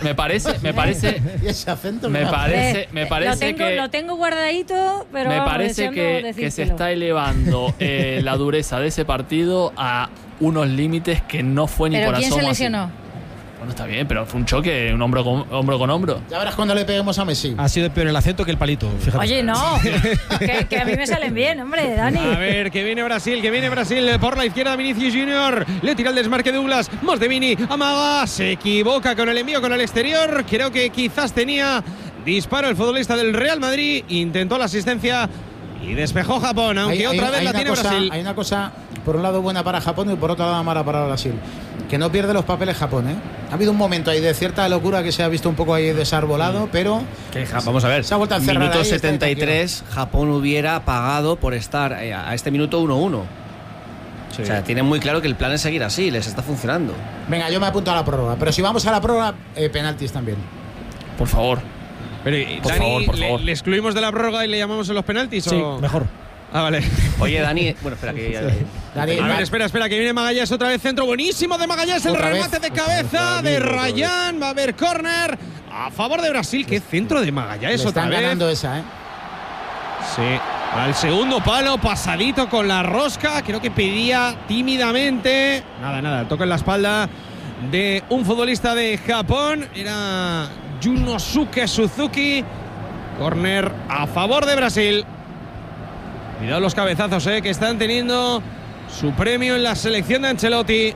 Me parece y ese acento me parece que lo tengo guardadito, pero me vamos, parece que se decírselo. está elevando la dureza de ese partido a unos límites que no fue ni ¿Pero por quién asomo se así. lesionó? Bueno, está bien, pero fue un choque, un hombro con hombro. Ya verás cuando le peguemos a Messi. Ha sido peor el acento que el palito, fíjate. Oye, no, que a mí me salen bien, hombre, Dani. A ver, que viene Brasil por la izquierda. Vinicius Junior le tira el desmarque Douglas. Más de Vini, amaga, se equivoca con el envío con el exterior. Creo que quizás tenía disparo el futbolista del Real Madrid. Intentó la asistencia y despejó Japón, aunque otra vez la tiene Brasil. Hay una cosa, por un lado buena para Japón y por otro lado mala para Brasil. Que no pierde los papeles Japón, ¿eh? Ha habido un momento ahí de cierta locura que se ha visto un poco ahí desarbolado, pero Vamos a ver, se ha vuelto a encerrar minuto ahí, 73, Japón hubiera pagado por estar a este minuto 1-1. Sí. O sea, tienen muy claro que el plan es seguir así, les está funcionando. Venga, yo me apunto a la prórroga. Pero si vamos a la prórroga, penaltis también. Por favor. Pero, Por Dani, favor. ¿le excluimos de la prórroga y le llamamos en los penaltis? Sí, o? mejor. Ah, vale. Oye, Dani, bueno, espera que Dani, A ver, espera, que viene Magallanes otra vez, centro buenísimo de Magallanes, el Otra remate vez. de cabeza de Rayán, va a haber córner a favor de Brasil. Qué centro de Magallanes le otra están vez. ganando esa, ¿eh? Sí, al segundo palo, pasadito con la rosca, creo que pedía tímidamente. Nada, toca en la espalda de un futbolista de Japón, era Junosuke Suzuki. Córner a favor de Brasil. Cuidado los cabezazos, que están teniendo su premio en la selección de Ancelotti.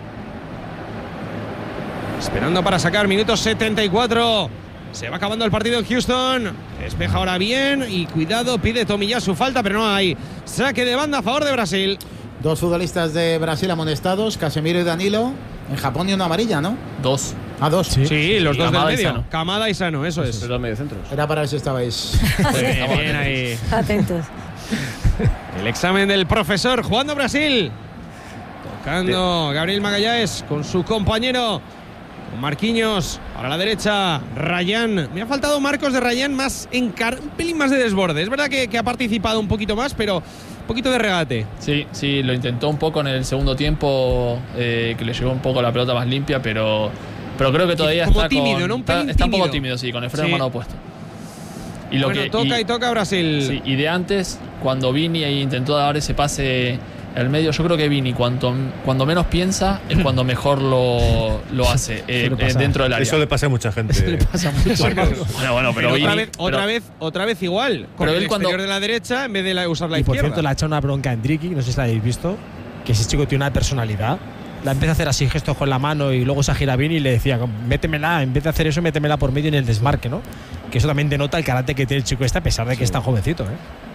Esperando para sacar, minuto 74. Se va acabando el partido en Houston. Despeja ahora bien y cuidado, pide Tomiyasu falta, pero no hay. Saque de banda a favor de Brasil. Dos futbolistas de Brasil amonestados, Casemiro y Danilo. En Japón y una amarilla, ¿no? 2. A dos. Sí, los dos del Kamada y medio. Sano. Kamada y Sano, eso es. Los mediocentros. Era para ver si estabais. Bien ahí. Atentos. El examen del profesor jugando Brasil. Tocando Gabriel Magallanes con su compañero. Con Marquinhos para la derecha. Rayán. Me ha faltado Marcos de Rayán más un pelín más de desborde. Es verdad que ha participado un poquito más, pero un poquito de regate. Sí, lo intentó un poco en el segundo tiempo, que le llegó un poco la pelota más limpia, pero creo que todavía Como está tímido, ¿no? Un pelín está un poco tímido. tímido, sí, con el freno Sí. de mano opuesto. Y Toca Brasil. Sí, y de antes, cuando Vini intentó dar ese pase al medio, yo creo que Vini cuando menos piensa es cuando mejor lo hace dentro del área. Eso le pasa a mucha gente. Eso le pasa mucho. Bueno, pero Vini, otra vez igual. Con pero el él cuando- exterior de la derecha en vez de usar la Y por izquierda. cierto, le ha echado una bronca a Endricky, no sé si la habéis visto, que ese chico tiene una personalidad. La empieza a hacer así gestos con la mano y luego se gira bien y le decía, métemela, en vez de hacer eso, métemela por medio en el desmarque, ¿no? Que eso también denota el carácter que tiene el chico a pesar de que es tan jovencito,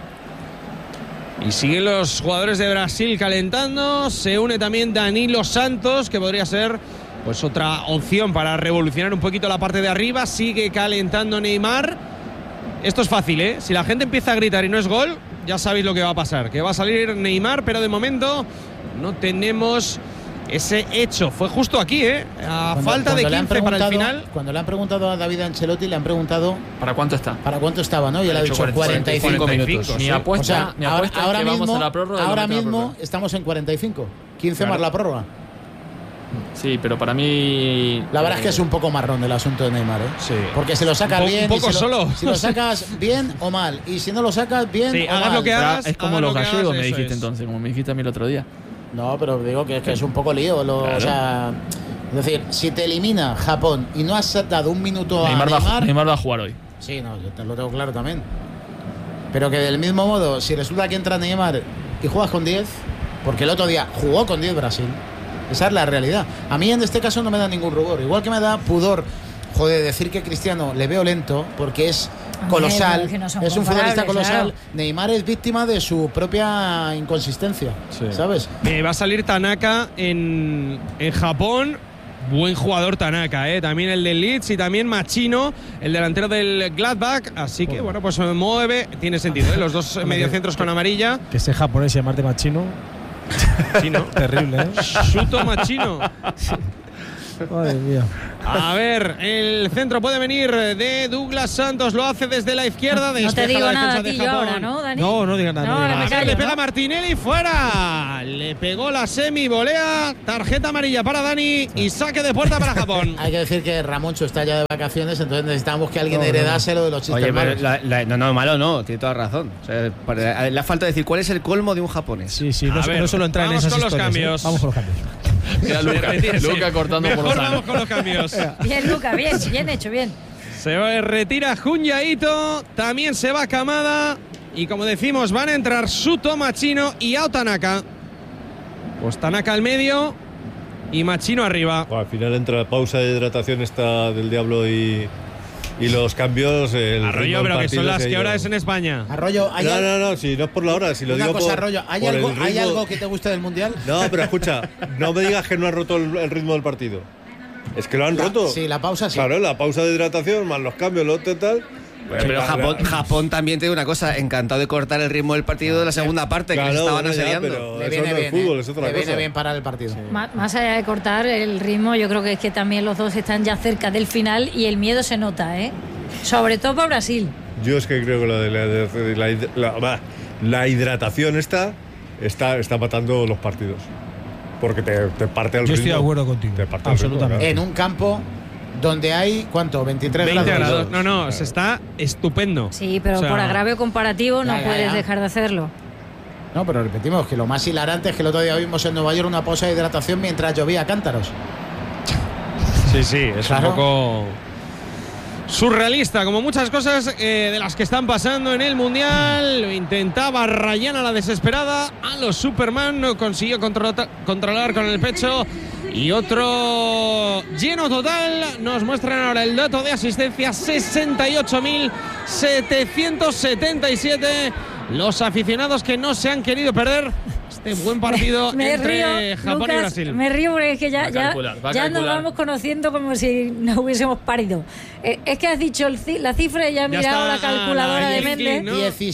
Y siguen los jugadores de Brasil calentando. Se une también Danilo Santos, que podría ser pues otra opción para revolucionar un poquito la parte de arriba. Sigue calentando Neymar. Esto es fácil, Si la gente empieza a gritar y no es gol, ya sabéis lo que va a pasar. Que va a salir Neymar, pero de momento no tenemos ese hecho. Fue justo aquí, a falta de 15 para el final. Cuando le han preguntado a David Ancelotti, le han preguntado ¿para cuánto está? para cuánto estaba, ¿no? Y él ha dicho 45 minutos. Mi O apuesta, sea, mi apuesta ahora es que mismo, vamos a la prórroga. y lo ahora metemos a la mismo prórroga. estamos en 45. 15 Claro. más la prórroga. Sí, pero para mí. La verdad es que es un poco marrón el asunto de Neymar, Sí. Porque si lo sacas bien. Un poco y si lo- solo. Si lo sacas bien o mal. Y si no lo sacas bien Sí, o hagas mal. lo que hagas. Es como hagas los lo que gallegos, hagas, me eso dijiste es. entonces, como me dijiste a mí el otro día. No, pero digo que es un poco lío. Claro. O sea, es decir, si te elimina Japón y no has dado un minuto a Neymar va a jugar hoy. Sí, no, yo te lo tengo claro también. Pero que del mismo modo, si resulta que entra Neymar y juegas con 10, porque el otro día jugó con 10 Brasil, esa es la realidad. A mí en este caso no me da ningún rubor. Igual que me da pudor, decir que Cristiano le veo lento, porque es colosal, pero que no son es un futbolista comparables, colosal. claro. Neymar es víctima de su propia inconsistencia, ¿sabes? Va a salir Tanaka en Japón. Buen jugador Tanaka, también el del Leeds y también Machino, el delantero del Gladbach. Así que, bueno, pues se mueve. Tiene sentido, los dos mediocentros con amarilla. Que ese japonés y llamarte machino. Chino. Terrible, Shuto Machino. Madre mía. A ver, el centro puede venir de Douglas Santos, lo hace desde la izquierda. No te despeja digo la nada a defensa ti de yo Japón. ahora, ¿no, Dani? No diga nada. No, no diga ahora nada. me callo, Le pega ¿no? Martinelli, fuera. Le pegó la semi, volea, tarjeta amarilla para Dani y saque de puerta para Japón. Hay que decir que Ramoncho está ya de vacaciones, entonces necesitamos que alguien heredase lo de los chistes Oye, pero malos. no, malo no, tiene toda razón. O sea, le falta decir cuál es el colmo de un japonés. Sí, A ver, no solo entrar en vamos esas con los historias. cambios. Vamos con los cambios. Mira Luca cortando por Mejor los vamos años. con los cambios. Bien, Luca, bien hecho, bien. Se retira Junya Ito, también se va Kamada y como decimos van a entrar Suto, Machino y Ao Tanaka. Pues Tanaka al medio y Machino arriba. Bueno, al final entre la pausa de hidratación esta del Diablo y los cambios. El ritmo Arroyo, del pero que partido son las se ha que hora ido. es en España. Arroyo, ¿hay No, si no es por la hora, si lo una digo cosa, por, Arroyo, ¿hay por algo, el ¿hay ritmo. algo que te guste del Mundial? No, pero escucha, no me digas que no ha roto el ritmo del partido. Es que lo han roto. Sí, la pausa sí. Claro, la pausa de hidratación, más los cambios, lo otro y tal. Pero Japón también tiene una cosa, encantado de cortar el ritmo del partido de la segunda parte, que Claro, les estaban bueno, ya, asediando. pero Le eso viene no es bien, fútbol, es otra le cosa. viene bien parar el partido. Más allá de cortar el ritmo, yo creo que es que también los dos están ya cerca del final y el miedo se nota, ¿eh? Sobre todo para Brasil. Yo es que creo que lo de la hidratación está matando los partidos. Porque te parte el ritmo. Yo estoy de acuerdo contigo. Te parte el ritmo, Absolutamente. claro. En un campo donde hay, ¿cuánto? 23 20 grados. grados. No, se está estupendo. Sí, pero O sea, por agravio comparativo no ya, puedes ya. dejar de hacerlo. No, pero repetimos que lo más hilarante es que el otro día vimos en Nueva York una pausa de hidratación mientras llovía cántaros. Sí, es Claro. un poco surrealista, como muchas cosas de las que están pasando en el Mundial. Lo intentaba Ryan a la desesperada, a los Superman, no consiguió controlar con el pecho. Y otro lleno total. Nos muestran ahora el dato de asistencia: 68.777. Los aficionados que no se han querido perder este buen partido Me entre río, Japón Lucas, y Brasil. me río porque es que Va a calcular. ya nos vamos conociendo como si nos hubiésemos parido. Es que has dicho la cifra y ya he Ya mirado está la calculadora la de Clean, Méndez. ¿no?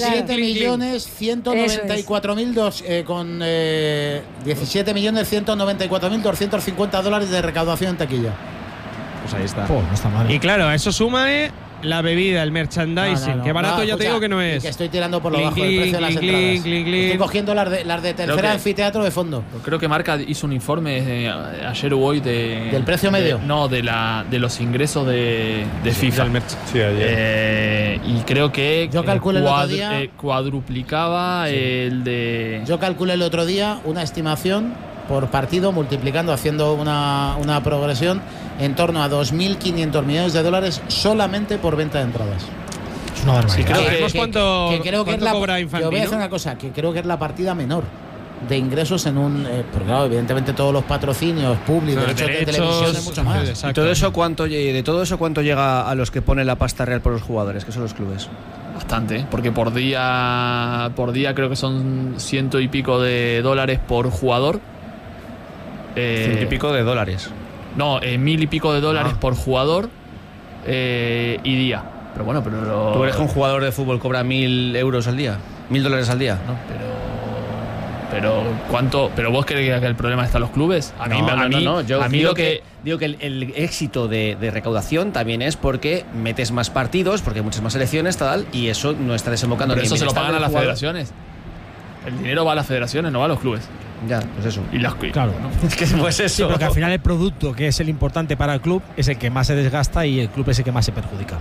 17.194.250 de recaudación en taquilla. Pues ahí está. No está mal. Y claro, a eso suma la bebida, el merchandising. No, que barato ya te escucha, digo que no y es. que estoy tirando por lo Clink, bajo del precio de las clink, entradas. clink, clink. Estoy cogiendo las de tercera que- anfiteatro de fondo. Creo que Marca hizo un informe ayer o hoy ¿Del precio medio? de los ingresos de FIFA. Sí, ayer. Y creo que Yo calculé el otro día- cuadruplicaba el de. Yo calculé el otro día una estimación por partido, multiplicando, haciendo una progresión en torno a 2.500 millones de dólares solamente por venta de entradas. Es una barbaridad. Sí, creo que- ¿Sabemos cuánto, creo que es cuánto la, cobra yo voy a Infantino? hacer una cosa, que creo que es la partida menor de ingresos en un... porque claro, evidentemente todos los patrocinios públicos, No, derechos de derechos, televisión es mucho más. exacto. ¿Y todo eso de todo eso cuánto llega a los que ponen la pasta real por los jugadores, que son los clubes? Bastante, porque por día creo que son $100 y pico de dólares por jugador. 100 y pico de dólares. No, 1.000 y pico de dólares por jugador y día. Pero bueno, pero. ¿Tú crees que un jugador de fútbol cobra 1.000 euros al día? ¿$1.000 al día? No, pero ¿cuánto? ¿Pero vos crees que el problema está en los clubes? A mí, Yo a mí digo lo que. digo que el éxito de recaudación también es porque metes más partidos, porque hay muchas más selecciones, tal, y eso no está desembocando Pero en eso el se lo bienestar pagan a del las jugador. federaciones. El dinero va a las federaciones, no va a los clubes. Ya, pues eso. Y las, Claro. Es que pues Sí, eso. porque al final el producto, que es el importante para el club, es el que más se desgasta y el club es el que más se perjudica.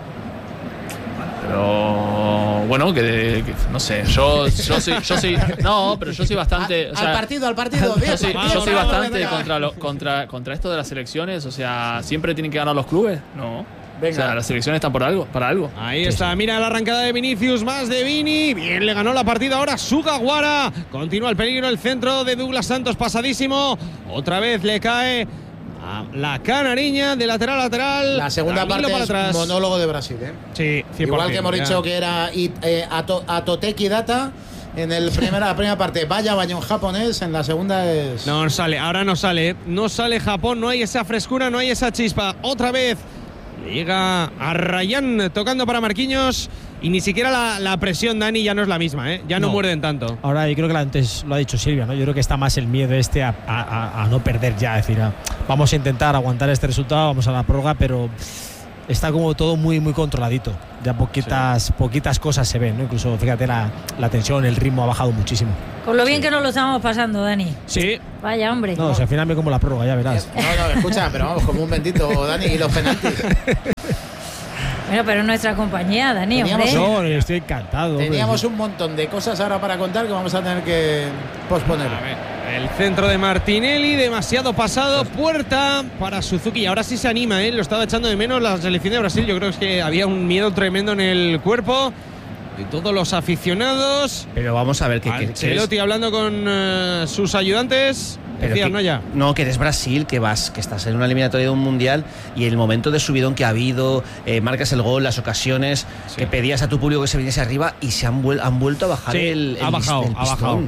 Pero bueno, que no sé, yo soy no, pero yo soy bastante, o sea, al partido, yo soy Vamos, bastante venga. contra esto de las selecciones, o sea, siempre tienen que ganar los clubes, no. Venga. O sea, las selecciones están para algo. Ahí está, mira la arrancada de Vinicius, más de Vini. Bien, le ganó la partida ahora Sugawara. Continúa el peligro, el centro de Douglas Santos, pasadísimo. Otra vez le cae a la canariña de lateral a lateral. La segunda Danilo parte para es atrás. monólogo de Brasil, ¿eh? Sí, 100%. Igual que hemos ya. dicho que era Atoteki Data en la primera parte. Vaya bañón japonés, en la segunda es... No sale, ahora no sale. No sale Japón, no hay esa frescura, no hay esa chispa. Otra vez llega a Ryan tocando para Marquinhos y ni siquiera la presión, Dani, ya no es la misma, ¿eh? Ya no muerden tanto. Ahora yo creo que antes lo ha dicho Silvia, ¿no? Yo creo que está más el miedo a no perder ya, es decir, vamos a intentar aguantar este resultado, vamos a la prórroga, pero está como todo muy muy controladito. Ya poquitas cosas se ven, ¿no? Incluso fíjate la tensión, el ritmo ha bajado muchísimo. Con lo bien que nos lo estamos pasando, Dani. Sí. Vaya, hombre. No, o sea, al final me como la prórroga, ya verás. No, escucha, pero vamos, como un bendito, Dani, y los penaltis. Bueno, pero es nuestra compañía, Dani, hombre. No, estoy encantado. Teníamos un montón de cosas ahora para contar que vamos a tener que posponer. A ver, el centro de Martinelli, demasiado pasado, puerta para Suzuki. Ahora sí se anima, ¿eh? Lo estaba echando de menos la selección de Brasil. Yo creo que había un miedo tremendo en el cuerpo de todos los aficionados. Pero vamos a ver que Ancelotti hablando con sus ayudantes. Decías, ¿no? Ya. No, que eres Brasil, que estás en una eliminatoria de un mundial y el momento de subidón que ha habido, marcas el gol, las ocasiones, que pedías a tu público que se viniese arriba y se han vuelto a bajar el pistón.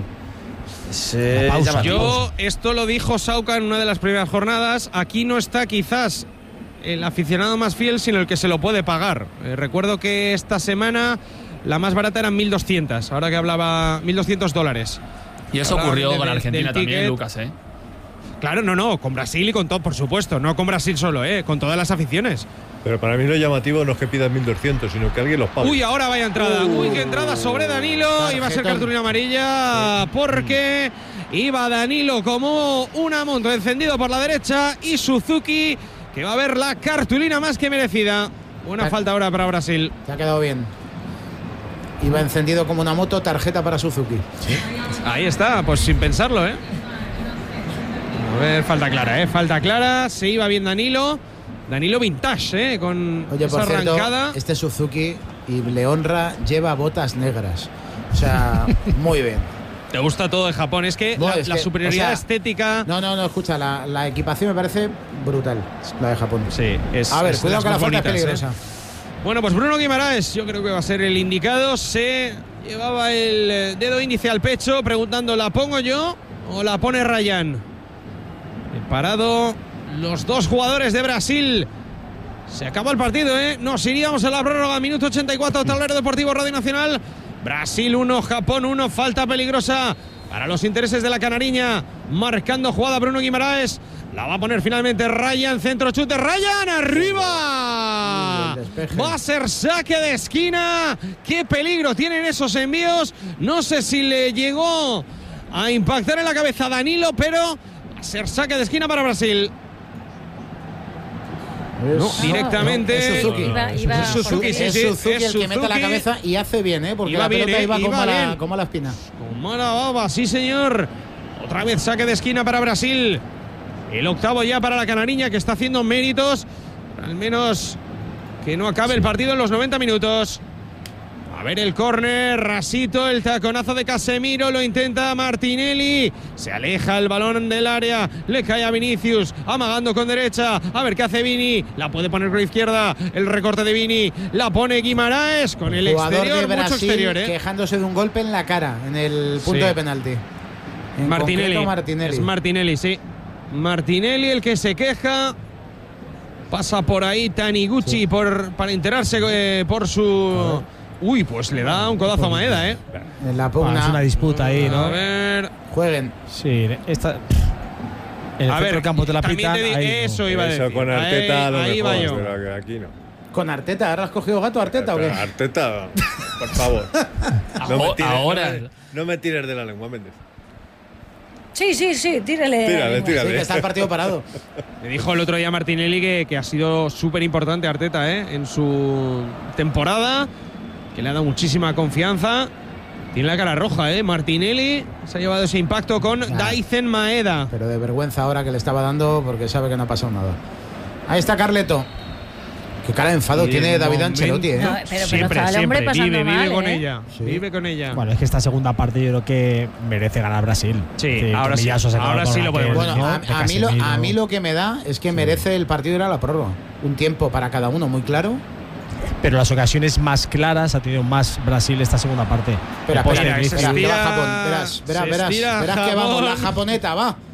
Esto lo dijo Sauca en una de las primeras jornadas. Aquí no está quizás el aficionado más fiel, sino el que se lo puede pagar. Recuerdo que esta semana la más barata eran 1.200, ahora que hablaba $1.200. Y eso ocurrió con Argentina también, Lucas, ¿eh? Claro, no, con Brasil y con todo, por supuesto, no con Brasil solo, con todas las aficiones. Pero para mí lo llamativo no es que pidan 1.200, sino que alguien los pague. Uy, ahora vaya entrada. Uy, qué entrada sobre Danilo. Iba a ser cartulina amarilla porque iba Danilo como un monto encendido por la derecha y Suzuki, que va a ver la cartulina más que merecida. Buena falta ahora para Brasil. Te ha quedado bien. Iba encendido como una moto, tarjeta para Suzuki. ¿Sí? Ahí está, pues sin pensarlo, A ver, falta clara, Falta clara. Se iba bien Danilo. Danilo vintage, con Oye, esa por cierto, arrancada. Este Suzuki, y le honra, lleva botas negras. O sea, muy bien. ¿Te gusta todo de Japón? Es que la superioridad estética. No, escucha, la equipación me parece brutal, la de Japón. Sí, a ver, cuidado que la falta es peligrosa. Bueno, pues Bruno Guimaraes, yo creo que va a ser el indicado. Se llevaba el dedo índice al pecho, preguntando: ¿la pongo yo o la pone Ryan? Parado los dos jugadores de Brasil. Se acabó el partido, Nos iríamos a la prórroga, minuto 84, Tablero Deportivo Radio Nacional. Brasil 1, Japón 1, falta peligrosa para los intereses de la canariña. Marcando jugada Bruno Guimaraes. La va a poner finalmente Ryan, centro chute, Ryan, arriba. Va a ser saque de esquina. Qué peligro tienen esos envíos. No sé si le llegó a impactar en la cabeza a Danilo, pero va a ser saque de esquina para Brasil. No, directamente. Es Suzuki. Es Suzuki, sí, es Suzuki el que mete la cabeza y hace bien, porque iba la pelota bien, iba como la espina. Con mala baba, sí señor. Otra vez saque de esquina para Brasil. El octavo ya para la canariña, que está haciendo méritos. Al menos que no acabe el partido en los 90 minutos. A ver el córner, rasito, el taconazo de Casemiro, lo intenta Martinelli. Se aleja el balón del área, le cae a Vinicius, amagando con derecha. A ver qué hace Vini, la puede poner con izquierda. El recorte de Vini, la pone Guimaraes con el exterior, de Brasil, mucho exterior, quejándose de un golpe en la cara en el punto de penalti. Martinelli. Es Martinelli, sí. Martinelli el que se queja. Pasa por ahí Taniguchi para enterarse por su... Uy, pues le da un codazo a Maeda, En la pugna. Es una disputa ahí, ¿no? A ver. Jueguen. Sí, esta. En el centro del campo te la pitan. Eso iba a decir. Eso con Arteta ahí va yo. Pero aquí no. ¿Con Arteta? ¿Ahora has cogido gato Arteta o qué? Arteta, por favor. No me tires de la lengua, Méndez. Sí, tírale. Sí, que está el partido parado. Me dijo el otro día Martinelli que ha sido súper importante Arteta, en su temporada, que le ha dado muchísima confianza. Tiene la cara roja, Martinelli se ha llevado ese impacto con Daizen Maeda. Pero de vergüenza ahora que le estaba dando, porque sabe que no ha pasado nada. Ahí está Carleto. Qué cara de enfado tiene David Ancelotti, No, siempre vive con ella. Sí. Vive con ella. Bueno, es que esta segunda parte yo creo que merece ganar Brasil. Sí, ahora sí lo podemos. Bueno, a mí lo que me da es que merece el partido ir a la prórroga. Un tiempo para cada uno muy claro. Pero las ocasiones más claras ha tenido más Brasil esta segunda parte. Espera, que va Japón. Verás que vamos, la japoneta, va.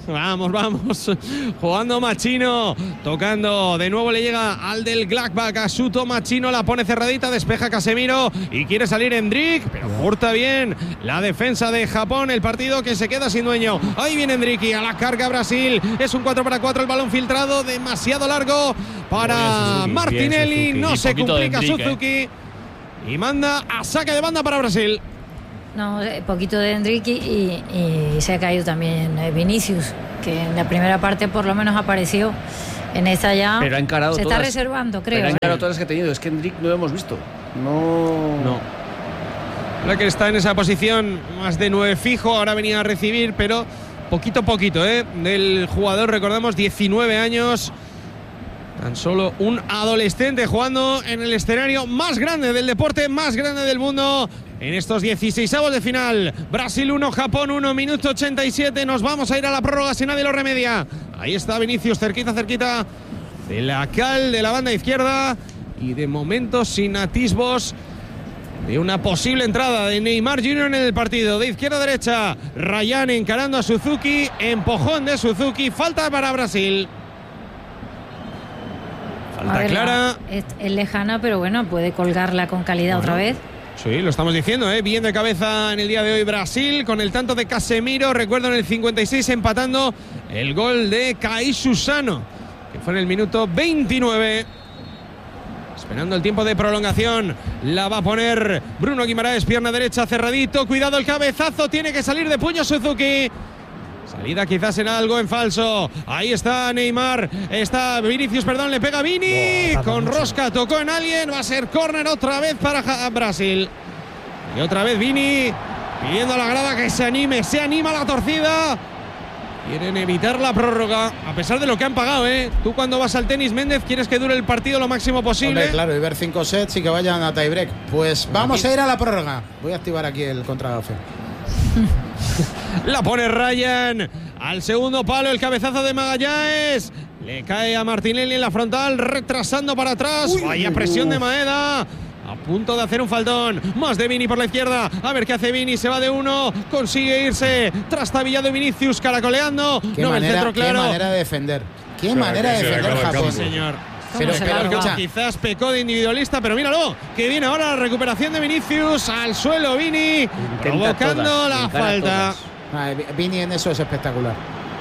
Vamos. Jugando Machino. Tocando. De nuevo le llega al del Gladbach. A Suto. Machino la pone cerradita. Despeja Casemiro. Y quiere salir Endrick. Pero corta bien la defensa de Japón. El partido que se queda sin dueño. Ahí viene Endrick. Y a la carga Brasil. Es un 4-4. El balón filtrado. Demasiado largo para Martinelli. No se complica Suzuki. Y manda a saque de banda para Brasil. No, poquito de Endrick y se ha caído también Vinicius, que en la primera parte por lo menos apareció. En esta ya pero ha encarado se todas, está reservando, creo. Pero ha encarado todas las que ha tenido. Es que Endrick no lo hemos visto. No. La que está en esa posición más de 9 fijo. Ahora venía a recibir, pero poquito a poquito, del jugador. Recordamos, 19 años. Tan solo un adolescente jugando en el escenario más grande del deporte, más grande del mundo. En estos 16avos de final. Brasil 1, Japón 1, minuto 87. Nos vamos a ir a la prórroga si nadie lo remedia. Ahí está Vinicius, cerquita de la cal de la banda izquierda. Y de momento sin atisbos de una posible entrada de Neymar Jr. en el partido. De izquierda a derecha, Ryan encarando a Suzuki. Empujón de Suzuki. Falta para Brasil. Falta clara. Es lejana, pero bueno, puede colgarla con calidad otra vez. Sí, lo estamos diciendo, bien de cabeza en el día de hoy Brasil, con el tanto de Casemiro. Recuerdo en el 56 empatando el gol de Kaishu Sano, que fue en el minuto 29. Esperando el tiempo de prolongación, la va a poner Bruno Guimaraes, pierna derecha, cerradito. Cuidado el cabezazo, tiene que salir de puño Suzuki. Salida quizás en algo en falso. Ahí está Neymar. Está Vinicius, le pega Vini. Con rosca tocó en alguien. Va a ser córner otra vez para Brasil. Y otra vez Vini pidiendo a la grada que se anime. Se anima la torcida. Quieren evitar la prórroga, a pesar de lo que han pagado, Tú cuando vas al tenis, Méndez, quieres que dure el partido lo máximo posible. Hombre, claro, y ver 5 sets y que vayan a tiebreak. Pues vamos a ir a la prórroga. Voy a activar aquí el contragafe. La pone Ryan al segundo palo, el cabezazo de Magallanes. Le cae a Martinelli en la frontal, retrasando para atrás. Vaya presión de Maeda. A punto de hacer un faltón. Más de Vini por la izquierda. A ver qué hace Vini. Se va de uno. Consigue irse. Trastabillado Vinicius, caracoleando. No ve el centro claro. Qué manera de defender. Qué manera de defender Japón. Señor. Pero quizás pecó de individualista, pero míralo, que viene ahora la recuperación de Vinicius. Al suelo Vini, provocando la falta. Vini en eso es espectacular.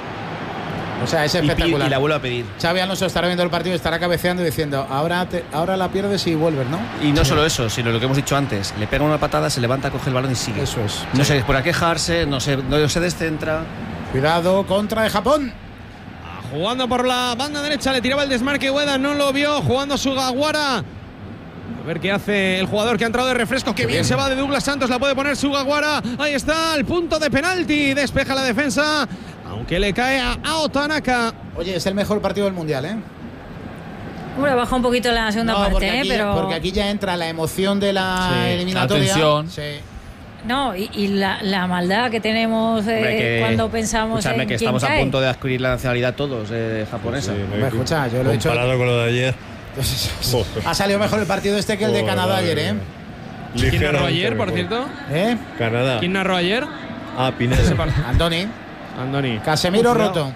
O sea, es espectacular. Y la vuelve a pedir. Xabi Alonso estará viendo el partido y estará cabeceando y diciendo, ahora la pierdes y vuelves, ¿no? Y no solo eso, sino lo que hemos dicho antes. Le pega una patada, se levanta, coge el balón y sigue. Eso es. No se pone a quejarse, no se descentra. Cuidado, contra de Japón. Jugando por la banda derecha, le tiraba el desmarque Ueda, no lo vio, jugando Sugawara. A ver qué hace el jugador que ha entrado de refresco. Qué bien se va de Douglas Santos, la puede poner Sugawara. Ahí está, el punto de penalti. Despeja la defensa, aunque le cae a Tanaka. Oye, es el mejor partido del Mundial, Bueno, baja un poquito la segunda parte, pero... Porque aquí ya entra la emoción de la eliminatoria. Atención. Sí. No, y la maldad que tenemos cuando pensamos en que estamos a punto de adquirir la nacionalidad todos japonesa. Sí, escucha, yo lo he dicho. Comparado con lo de ayer. Ha salido mejor el partido que el de Canadá ayer, ¿Quién narró ayer, por cierto? Canadá. ¿Quién narró ayer? Pineda. Andoni. Casemiro roto.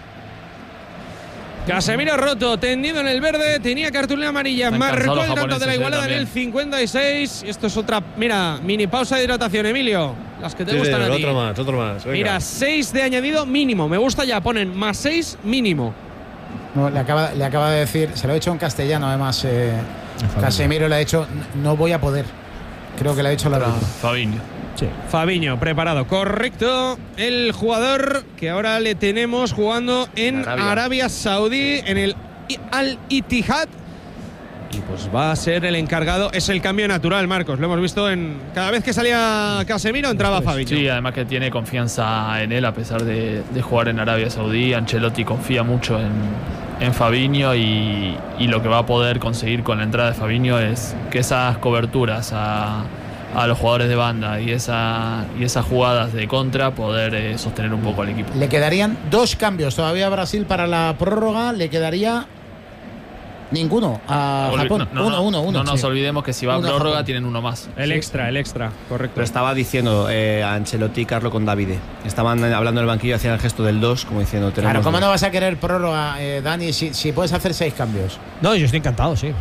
Casemiro roto, tendido en el verde, tenía cartulina amarilla, marcó el tanto de la igualada en el 56. Esto es otra, mira, mini pausa de hidratación, Emilio. Las que te gustan a ti. Otro más. Venga. Mira, 6 de añadido mínimo. Me gusta ya, ponen más 6 mínimo. No, le acaba de decir, se lo he hecho en castellano además. Casemiro le ha dicho, no voy a poder. Creo que le ha dicho la verdad. Fabinho. Sí. Fabinho, preparado, correcto. El jugador que ahora le tenemos jugando en Arabia Saudí, en el Al-Ittihad. Y pues va a ser el encargado. Es el cambio natural, Marcos. Lo hemos visto en cada vez que salía Casemiro entraba Fabinho. Sí, además que tiene confianza en él a pesar de jugar en Arabia Saudí. Ancelotti confía mucho en Fabinho y lo que va a poder conseguir con la entrada de Fabinho es que esas coberturas a los jugadores de banda y esas jugadas de contra poder sostener un poco al equipo. Le quedarían 2 cambios todavía a Brasil para la prórroga. Le quedaría Ninguno a Japón. Uno. No nos olvidemos que si va a prórroga tienen uno más. El extra, correcto. Pero estaba diciendo a Ancelotti y Carlo con Davide. Estaban hablando en el banquillo, hacían el gesto del 2, como diciendo... Claro, ¿cómo no vas a querer prórroga, Dani, si puedes hacer 6 cambios? No, yo estoy encantado, sí.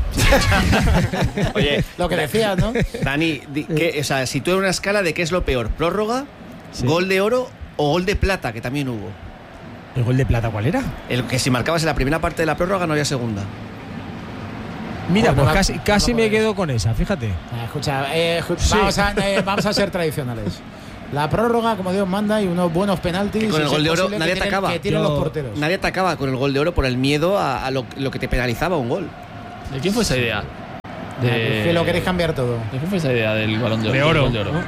Oye, lo que decías, ¿no? Dani, o sea, si tú en una escala de qué es lo peor, prórroga, gol de oro o gol de plata, que también hubo. ¿El gol de plata cuál era? El que si marcabas en la primera parte de la prórroga no había segunda. Mira, pues casi me quedo con esa, fíjate. Escucha, vamos a ser tradicionales. La prórroga, como Dios manda, y unos buenos penaltis. Que con el gol de oro nadie atacaba. Que tiren los porteros. Nadie atacaba con el gol de oro por el miedo a lo que te penalizaba un gol. ¿De quién fue esa idea? Que lo queréis cambiar todo. ¿De quién fue esa idea del balón de oro? De oro. De oro.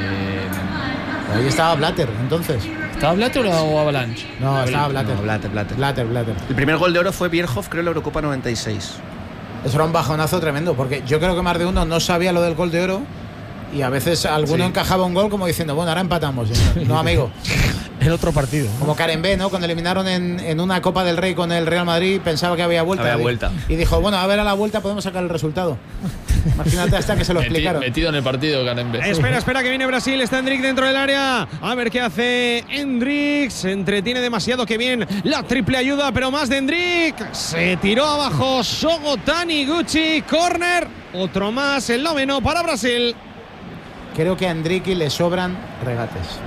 Ahí estaba Blatter, entonces. ¿Estaba Blatter o Avalanche? No, estaba Blatter. No, Blatter. Blatter. El primer gol de oro fue Bierhoff, creo, en la Eurocopa 96. Eso era un bajonazo tremendo, porque yo creo que más de uno no sabía lo del gol de oro y a veces alguno encajaba un gol como diciendo, bueno, ahora empatamos. No, amigo. En otro partido. Como Karen B, ¿no? Cuando eliminaron en una Copa del Rey con el Real Madrid, pensaba que había vuelta. Y dijo, bueno, a ver a la vuelta podemos sacar el resultado. Imagínate hasta que se lo explicaron. Metido en el partido, Karen B. Espera, que viene Brasil. Está Endrick dentro del área. A ver qué hace Endrick. Se entretiene demasiado, que bien la triple ayuda, pero más de Endrick. Se tiró abajo Shogo Taniguchi. Corner. Otro más, el noveno para Brasil. Creo que a Endrick le sobran regates.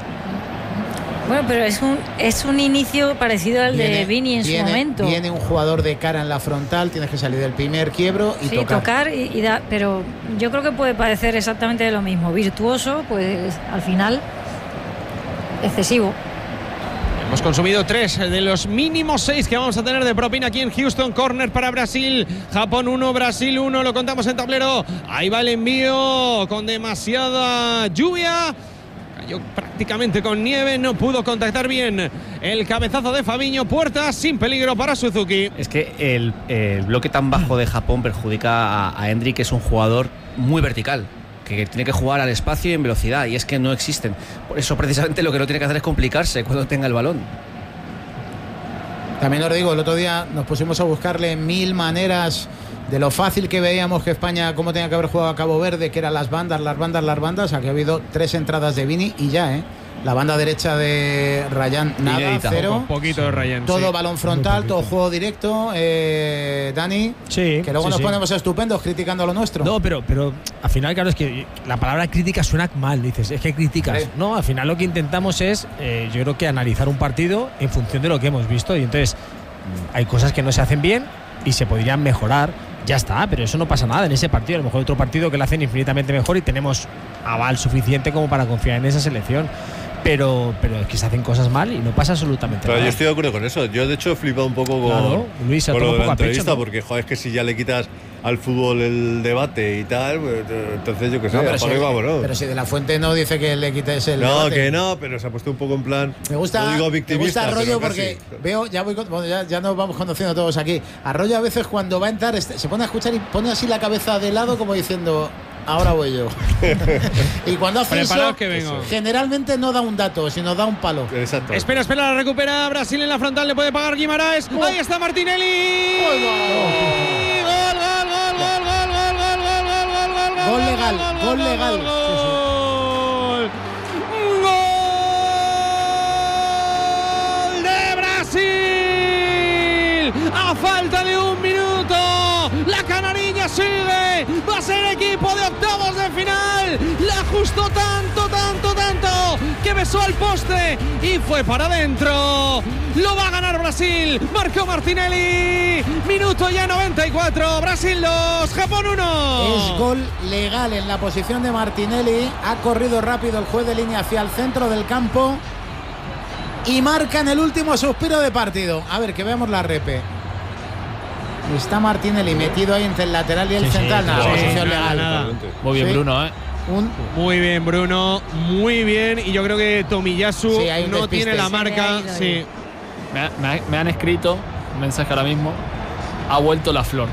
Bueno, pero es un inicio parecido al de Vini en su momento. Viene un jugador de cara en la frontal, tienes que salir del primer quiebro y tocar. Pero yo creo que puede parecer exactamente lo mismo. Virtuoso, pues al final, excesivo. Hemos consumido 3 de los mínimos 6 que vamos a tener de propina aquí en Houston. Corner para Brasil. Japón 1, Brasil 1. Lo contamos en tablero. Ahí va el envío con demasiada lluvia. Cayó prácticamente con nieve, no pudo contactar bien el cabezazo de Fabinho. Puerta sin peligro para Suzuki. Es que el bloque tan bajo de Japón perjudica a Endrick, que es un jugador muy vertical, que tiene que jugar al espacio y en velocidad, y es que no existen. Por eso precisamente lo que no tiene que hacer es complicarse cuando tenga el balón. También os digo, el otro día nos pusimos a buscarle 1000 maneras de lo fácil que veíamos que España, cómo tenía que haber jugado a Cabo Verde, que eran las bandas. Aquí ha habido 3 entradas de Vini y ya, la banda derecha de Rayán, nada, inédita, 0. Poquito de Rayán. Todo balón frontal, todo juego directo. Dani, sí, que luego nos ponemos estupendos criticando lo nuestro. No, pero al final, claro, es que la palabra crítica suena mal, dices, es que criticas. Sí. No, al final lo que intentamos es, yo creo que analizar un partido en función de lo que hemos visto, y entonces hay cosas que no se hacen bien y se podrían mejorar. Ya está, pero eso no pasa nada en ese partido. A lo mejor otro partido que lo hacen infinitamente mejor y tenemos aval suficiente como para confiar en esa selección. Pero es que se hacen cosas mal y no pasa absolutamente nada. Yo estoy de acuerdo con eso. Yo, de hecho, he flipado un poco con, Luis, con lo de la entrevista, pecho, ¿no? porque, joder, es que si ya le quitas al fútbol el debate y tal, pues, entonces yo qué sé, pero si De la Fuente no dice que le quites el debate. Que no, pero se ha puesto un poco en plan, me gusta, no digo victimista, me gusta Arroyo porque veo, ya nos vamos conociendo todos aquí. Arroyo a veces cuando va a entrar se pone a escuchar y pone así la cabeza de lado como diciendo, ahora voy yo. Y cuando hace eso, generalmente no da un dato, sino da un palo. Exacto. Espera, la recupera Brasil en la frontal, le puede pagar Guimaraes. Ahí está Martinelli. Gol legal. Gol de Brasil. A falta de 1 minuto, la canariña sigue. Va a ser equipo de octavos de final. La ajustó tanto que besó al poste y fue para adentro. Lo va a ganar Brasil. Marcó Martinelli. Minuto ya 94. Brasil 2, Japón 1. Es gol legal en la posición de Martinelli. Ha corrido rápido el juez de línea hacia el centro del campo y marca en el último suspiro de partido. A ver, que veamos la repe. Está Martinelli metido ahí entre el lateral y el central. Posición legal. Muy bien, Bruno, Muy bien, Bruno. Muy bien. Y yo creo que Tomiyasu no tiene la marca. Sí. Me han escrito un mensaje ahora mismo. Ha vuelto la flor.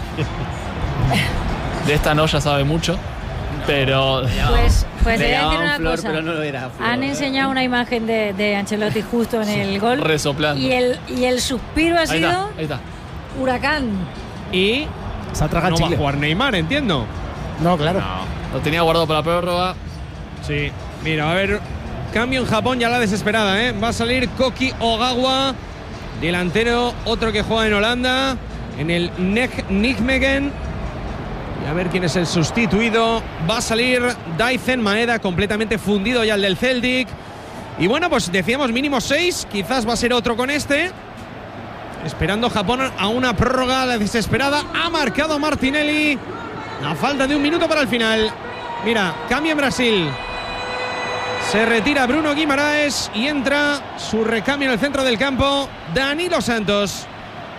De esta no ya sabe mucho. Pero pues te voy a decir una flor, cosa. Pero no era flor. Han enseñado una imagen de Ancelotti justo en el gol. Resoplando. Y el suspiro ha sido ahí está. huracán. y Se ha tragado no va a chicle. jugar Neymar, entiendo. No, claro. Lo tenía guardado para la prórroga. Sí, mira, va a haber cambio en Japón ya la desesperada, ¿eh? Va a salir Koki Ogawa, delantero, otro que juega en Holanda, en el Nijmegen. Y a ver quién es el sustituido. Va a salir Daizen Maeda, completamente fundido ya el del Celtic. Y bueno, pues decíamos mínimo 6, quizás va a ser otro con este. Esperando Japón a una prórroga a la desesperada. Ha marcado Martinelli a falta de 1 minuto para el final. Mira, cambia en Brasil. Se retira Bruno Guimaraes y entra su recambio en el centro del campo, Danilo Santos.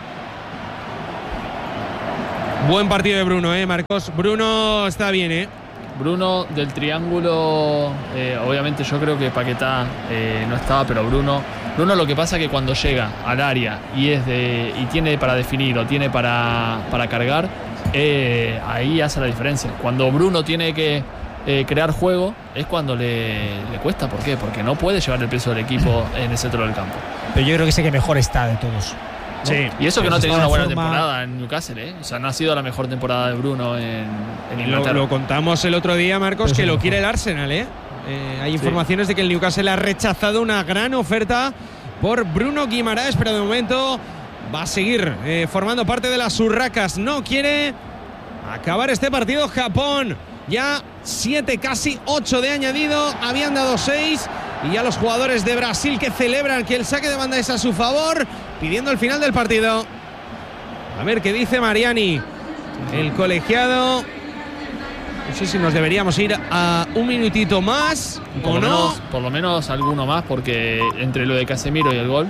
Buen partido de Bruno, Marcos. Bruno está bien, Bruno del triángulo, obviamente yo creo que Paquetá no estaba, pero Bruno lo que pasa es que cuando llega al área y tiene para definir o tiene para cargar, ahí hace la diferencia. Cuando Bruno tiene que crear juego es cuando le cuesta. ¿Por qué? Porque no puede llevar el peso del equipo en el centro del campo. Pero yo creo que es el que mejor está de todos. ¿No? Sí. Y eso que no ha tenido una buena temporada en Newcastle, O sea, no ha sido la mejor temporada de Bruno en Inglaterra. Lo contamos el otro día, Marcos, que lo quiere el Arsenal, Hay informaciones de que el Newcastle ha rechazado una gran oferta por Bruno Guimaraes, pero de momento va a seguir formando parte de las urracas. No quiere acabar este partido Japón. Ya 7, casi 8 de añadido. Habían dado 6. Y ya los jugadores de Brasil que celebran que el saque de banda es a su favor, pidiendo el final del partido. A ver qué dice Mariani, el colegiado. No sé si nos deberíamos ir a un minutito más o no. Por lo menos alguno más, porque entre lo de Casemiro y el gol.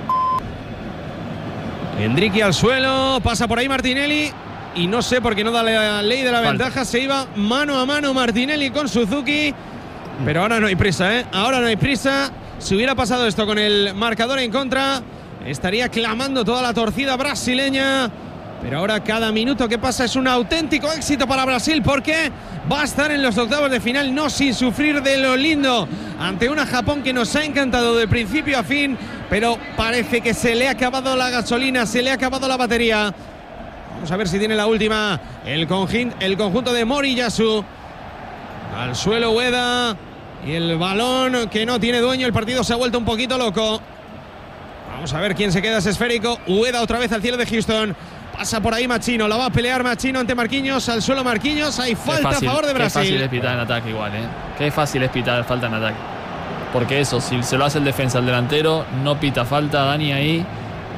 Endrique al suelo, pasa por ahí Martinelli. Y no sé por qué no da la ley de la ventaja. Se iba mano a mano Martinelli con Suzuki. Pero ahora no hay prisa, Ahora no hay prisa. Si hubiera pasado esto con el marcador en contra, estaría clamando toda la torcida brasileña. Pero ahora cada minuto que pasa es un auténtico éxito para Brasil, porque va a estar en los octavos de final, no sin sufrir de lo lindo, ante una Japón que nos ha encantado de principio a fin, pero parece que se le ha acabado la gasolina, se le ha acabado la batería. Vamos a ver si tiene la última el conjunto de Moriyasu. Al suelo Ueda y el balón que no tiene dueño. El partido se ha vuelto un poquito loco. Vamos a ver quién se queda ese esférico. Ueda otra vez al cielo de Houston. Pasa por ahí Machino, la va a pelear Machino ante Marquinhos. Al suelo Marquinhos, hay falta a favor de Brasil. Qué fácil es pitar en ataque igual, Qué fácil es pitar falta en ataque. Porque eso, si se lo hace el defensa al delantero, no pita falta Dani ahí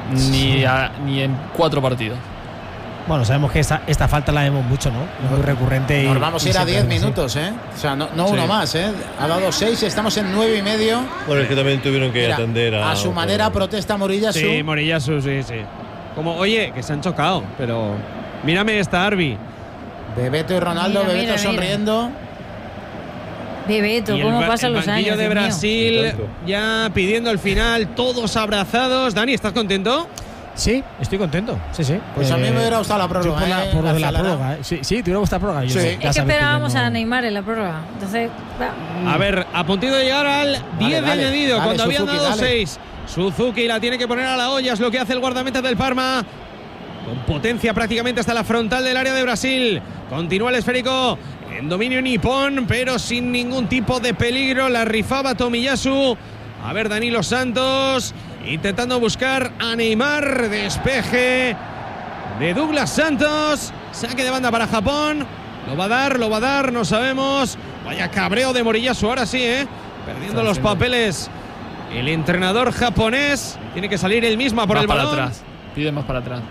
ni en 4 partidos. Bueno, sabemos que esta falta la vemos mucho, ¿no? Es muy recurrente. Nos vamos a ir a 10 minutos, O sea, no uno más, Ha dado 6, estamos en 9 y medio. Bueno, es que también tuvieron que atender a su manera protesta Moriyasu. Sí, Moriyasu, sí. Como, oye, que se han chocado, pero mírame esta Arby. Bebeto y Ronaldo, Bebeto sonriendo. Bebeto, ¿cómo pasan los años? El banquillo de Brasil ya pidiendo el final, todos abrazados. Dani, ¿estás contento? Sí, estoy contento. Sí. Pues a mí me hubiera gustado la prórroga. Por lo de la prórroga. Sí, te hubiera gustado la prórroga. Sí. Es que esperábamos a Neymar en la prórroga. Entonces, a ver, a puntito de llegar al 10 de añadido, cuando habían dado 6. Suzuki la tiene que poner a la olla, es lo que hace el guardameta del Parma. Con potencia prácticamente hasta la frontal del área de Brasil. Continúa el esférico en dominio nipón, pero sin ningún tipo de peligro. La rifaba Tomiyasu. A ver, Danilo Santos intentando buscar a Neymar. Despeje de Douglas Santos. Saque de banda para Japón. Lo va a dar, no sabemos. Vaya cabreo de Moriyasu ahora sí, perdiendo los papeles. El entrenador japonés tiene que salir él mismo por el balón. Atrás. Pide más para atrás.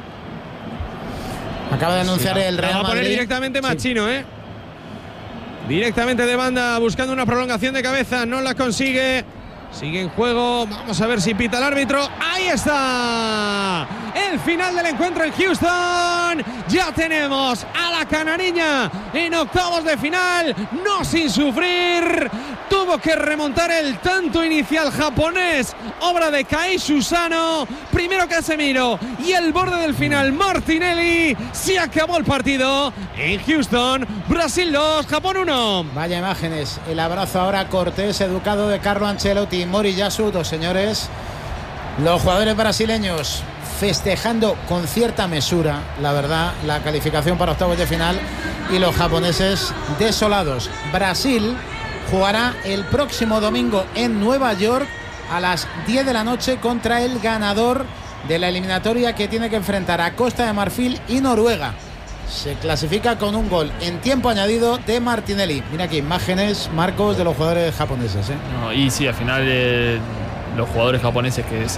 Acaba de anunciar el Real Madrid. Va a poner directamente Machino, Directamente de banda, buscando una prolongación de cabeza. No la consigue. Sigue en juego. Vamos a ver si pita el árbitro. ¡Ahí está! El final del encuentro en Houston. Ya tenemos a la canariña en octavos de final. No sin sufrir. Tuvo que remontar el tanto inicial japonés. Obra de Kai Susano. Primero Casemiro. Y el borde del final, Martinelli. Se acabó el partido en Houston. Brasil 2, Japón 1. Vaya imágenes. El abrazo ahora cortés, educado de Carlo Ancelotti y Moriyasu, dos señores Los jugadores brasileños festejando con cierta mesura, la verdad, la calificación para octavos de final, y los japoneses desolados. Brasil jugará el próximo domingo en Nueva York a las 10 de la noche contra el ganador de la eliminatoria que tiene que enfrentar a Costa de Marfil y Noruega. Se clasifica con un gol en tiempo añadido de Martinelli. Mira aquí imágenes, Marcos, de los jugadores japoneses, ¿eh? No, y sí, al final los jugadores japoneses que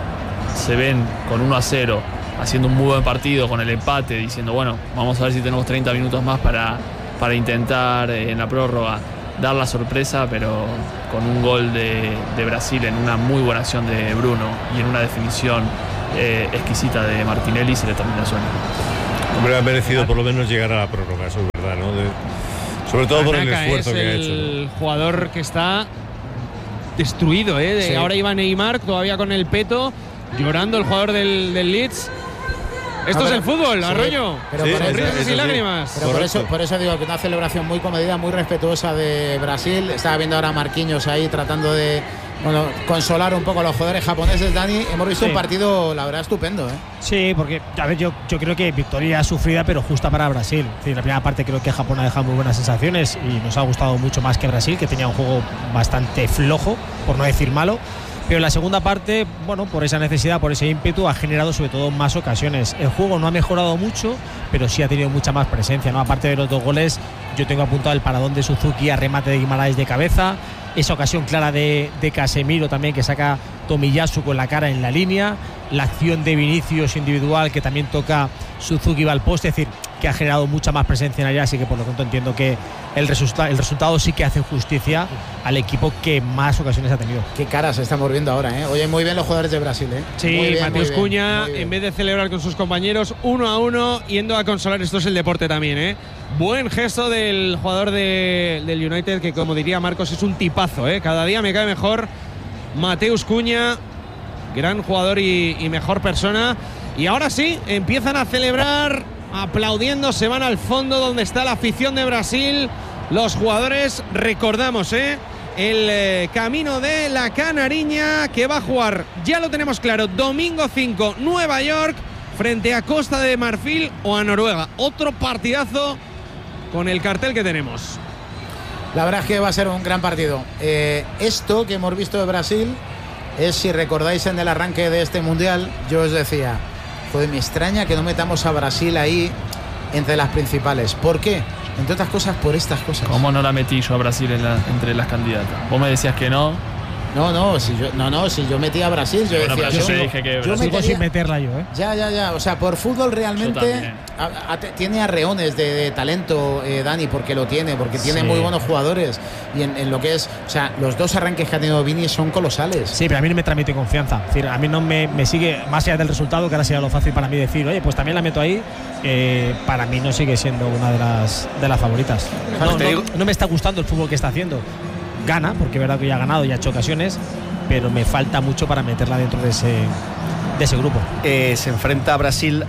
se ven con 1-0 haciendo un muy buen partido, con el empate, diciendo bueno, vamos a ver si tenemos 30 minutos más para intentar en la prórroga dar la sorpresa, pero con un gol de Brasil en una muy buena acción de Bruno y en una definición exquisita de Martinelli, se le termina el sueño. Hombre, ha merecido por lo menos llegar a la prórroga, eso es verdad, ¿no? Sobre todo por el esfuerzo que ha hecho. El jugador que está destruido, ¿eh? Sí. Ahora iba Neymar todavía con el peto, llorando el jugador del Leeds. Esto es el fútbol, sí, Arroyo. pero Sí, por eso- Sonrisas y sí. lágrimas. Pero por eso digo que una celebración muy comedida, muy respetuosa de Brasil. Estaba viendo ahora a Marquinhos ahí tratando de consolar un poco a los jugadores japoneses. Dani, hemos visto un partido, la verdad, estupendo, ¿eh? Sí, porque a ver, yo creo que victoria sufrida pero justa para Brasil. Es decir, la primera parte creo que Japón ha dejado muy buenas sensaciones y nos ha gustado mucho más que Brasil, que tenía un juego bastante flojo, por no decir malo. Pero en la segunda parte, bueno, por esa necesidad, por ese ímpetu, ha generado sobre todo más ocasiones. El juego no ha mejorado mucho, pero sí ha tenido mucha más presencia, ¿no? Aparte de los 2 goles, yo tengo apuntado el paradón de Suzuki a remate de Guimaraes de cabeza, esa ocasión clara de Casemiro también, que saca Tomiyasu con la cara en la línea, la acción de Vinicius individual que también toca Suzuki va al poste, es decir, que ha generado mucha más presencia en allá, así que por lo tanto entiendo que el resultado sí que hace justicia al equipo que más ocasiones ha tenido. Qué caras estamos viendo ahora, ¿eh? Oye, muy bien los jugadores de Brasil, ¿eh? Sí, Muy bien, Mateus muy bien, Cunha, muy bien. en vez de celebrar con sus compañeros 1-1, yendo a consolar. Esto es el deporte también, ¿eh? Buen gesto del jugador del United, que como diría Marcos, es un tipazo, ¿eh? Cada día me cae mejor Mateus Cunha, gran jugador y mejor persona. Y ahora sí, empiezan a celebrar, aplaudiendo, se van al fondo donde está la afición de Brasil. Los jugadores, recordamos, el camino de la Canariña, que va a jugar, ya lo tenemos claro, domingo 5, Nueva York, frente a Costa de Marfil o a Noruega. Otro partidazo con el cartel que tenemos. La verdad es que va a ser un gran partido. Esto que hemos visto de Brasil es, si recordáis en el arranque de este mundial, yo os decía, joder, me extraña que no metamos a Brasil ahí entre las principales. ¿Por qué? Entre otras cosas, por estas cosas. ¿Cómo no la metí yo a Brasil entre las candidatas? Vos me decías que no. Si yo metí a Brasil, yo Bueno, decía, pero yo te dije que Brasil- Sigo metería- sin meterla yo, ¿eh? Ya. O sea, por fútbol Yo realmente también. tiene arreones de talento, Dani, porque lo tiene, porque tiene Sí. muy buenos jugadores. Y en lo que es, o sea, los 2 arranques que ha tenido Vini son colosales. Sí, pero a mí no me transmite confianza. Es decir, a mí no me sigue, más allá del resultado, que ahora sería lo fácil para mí decir, oye, pues también la meto ahí. Para mí no sigue siendo una de las favoritas. No me está gustando el fútbol que está haciendo. Gana, porque es verdad que ya ha ganado y ha hecho ocasiones, pero me falta mucho para meterla dentro de ese grupo. Se enfrenta a Brasil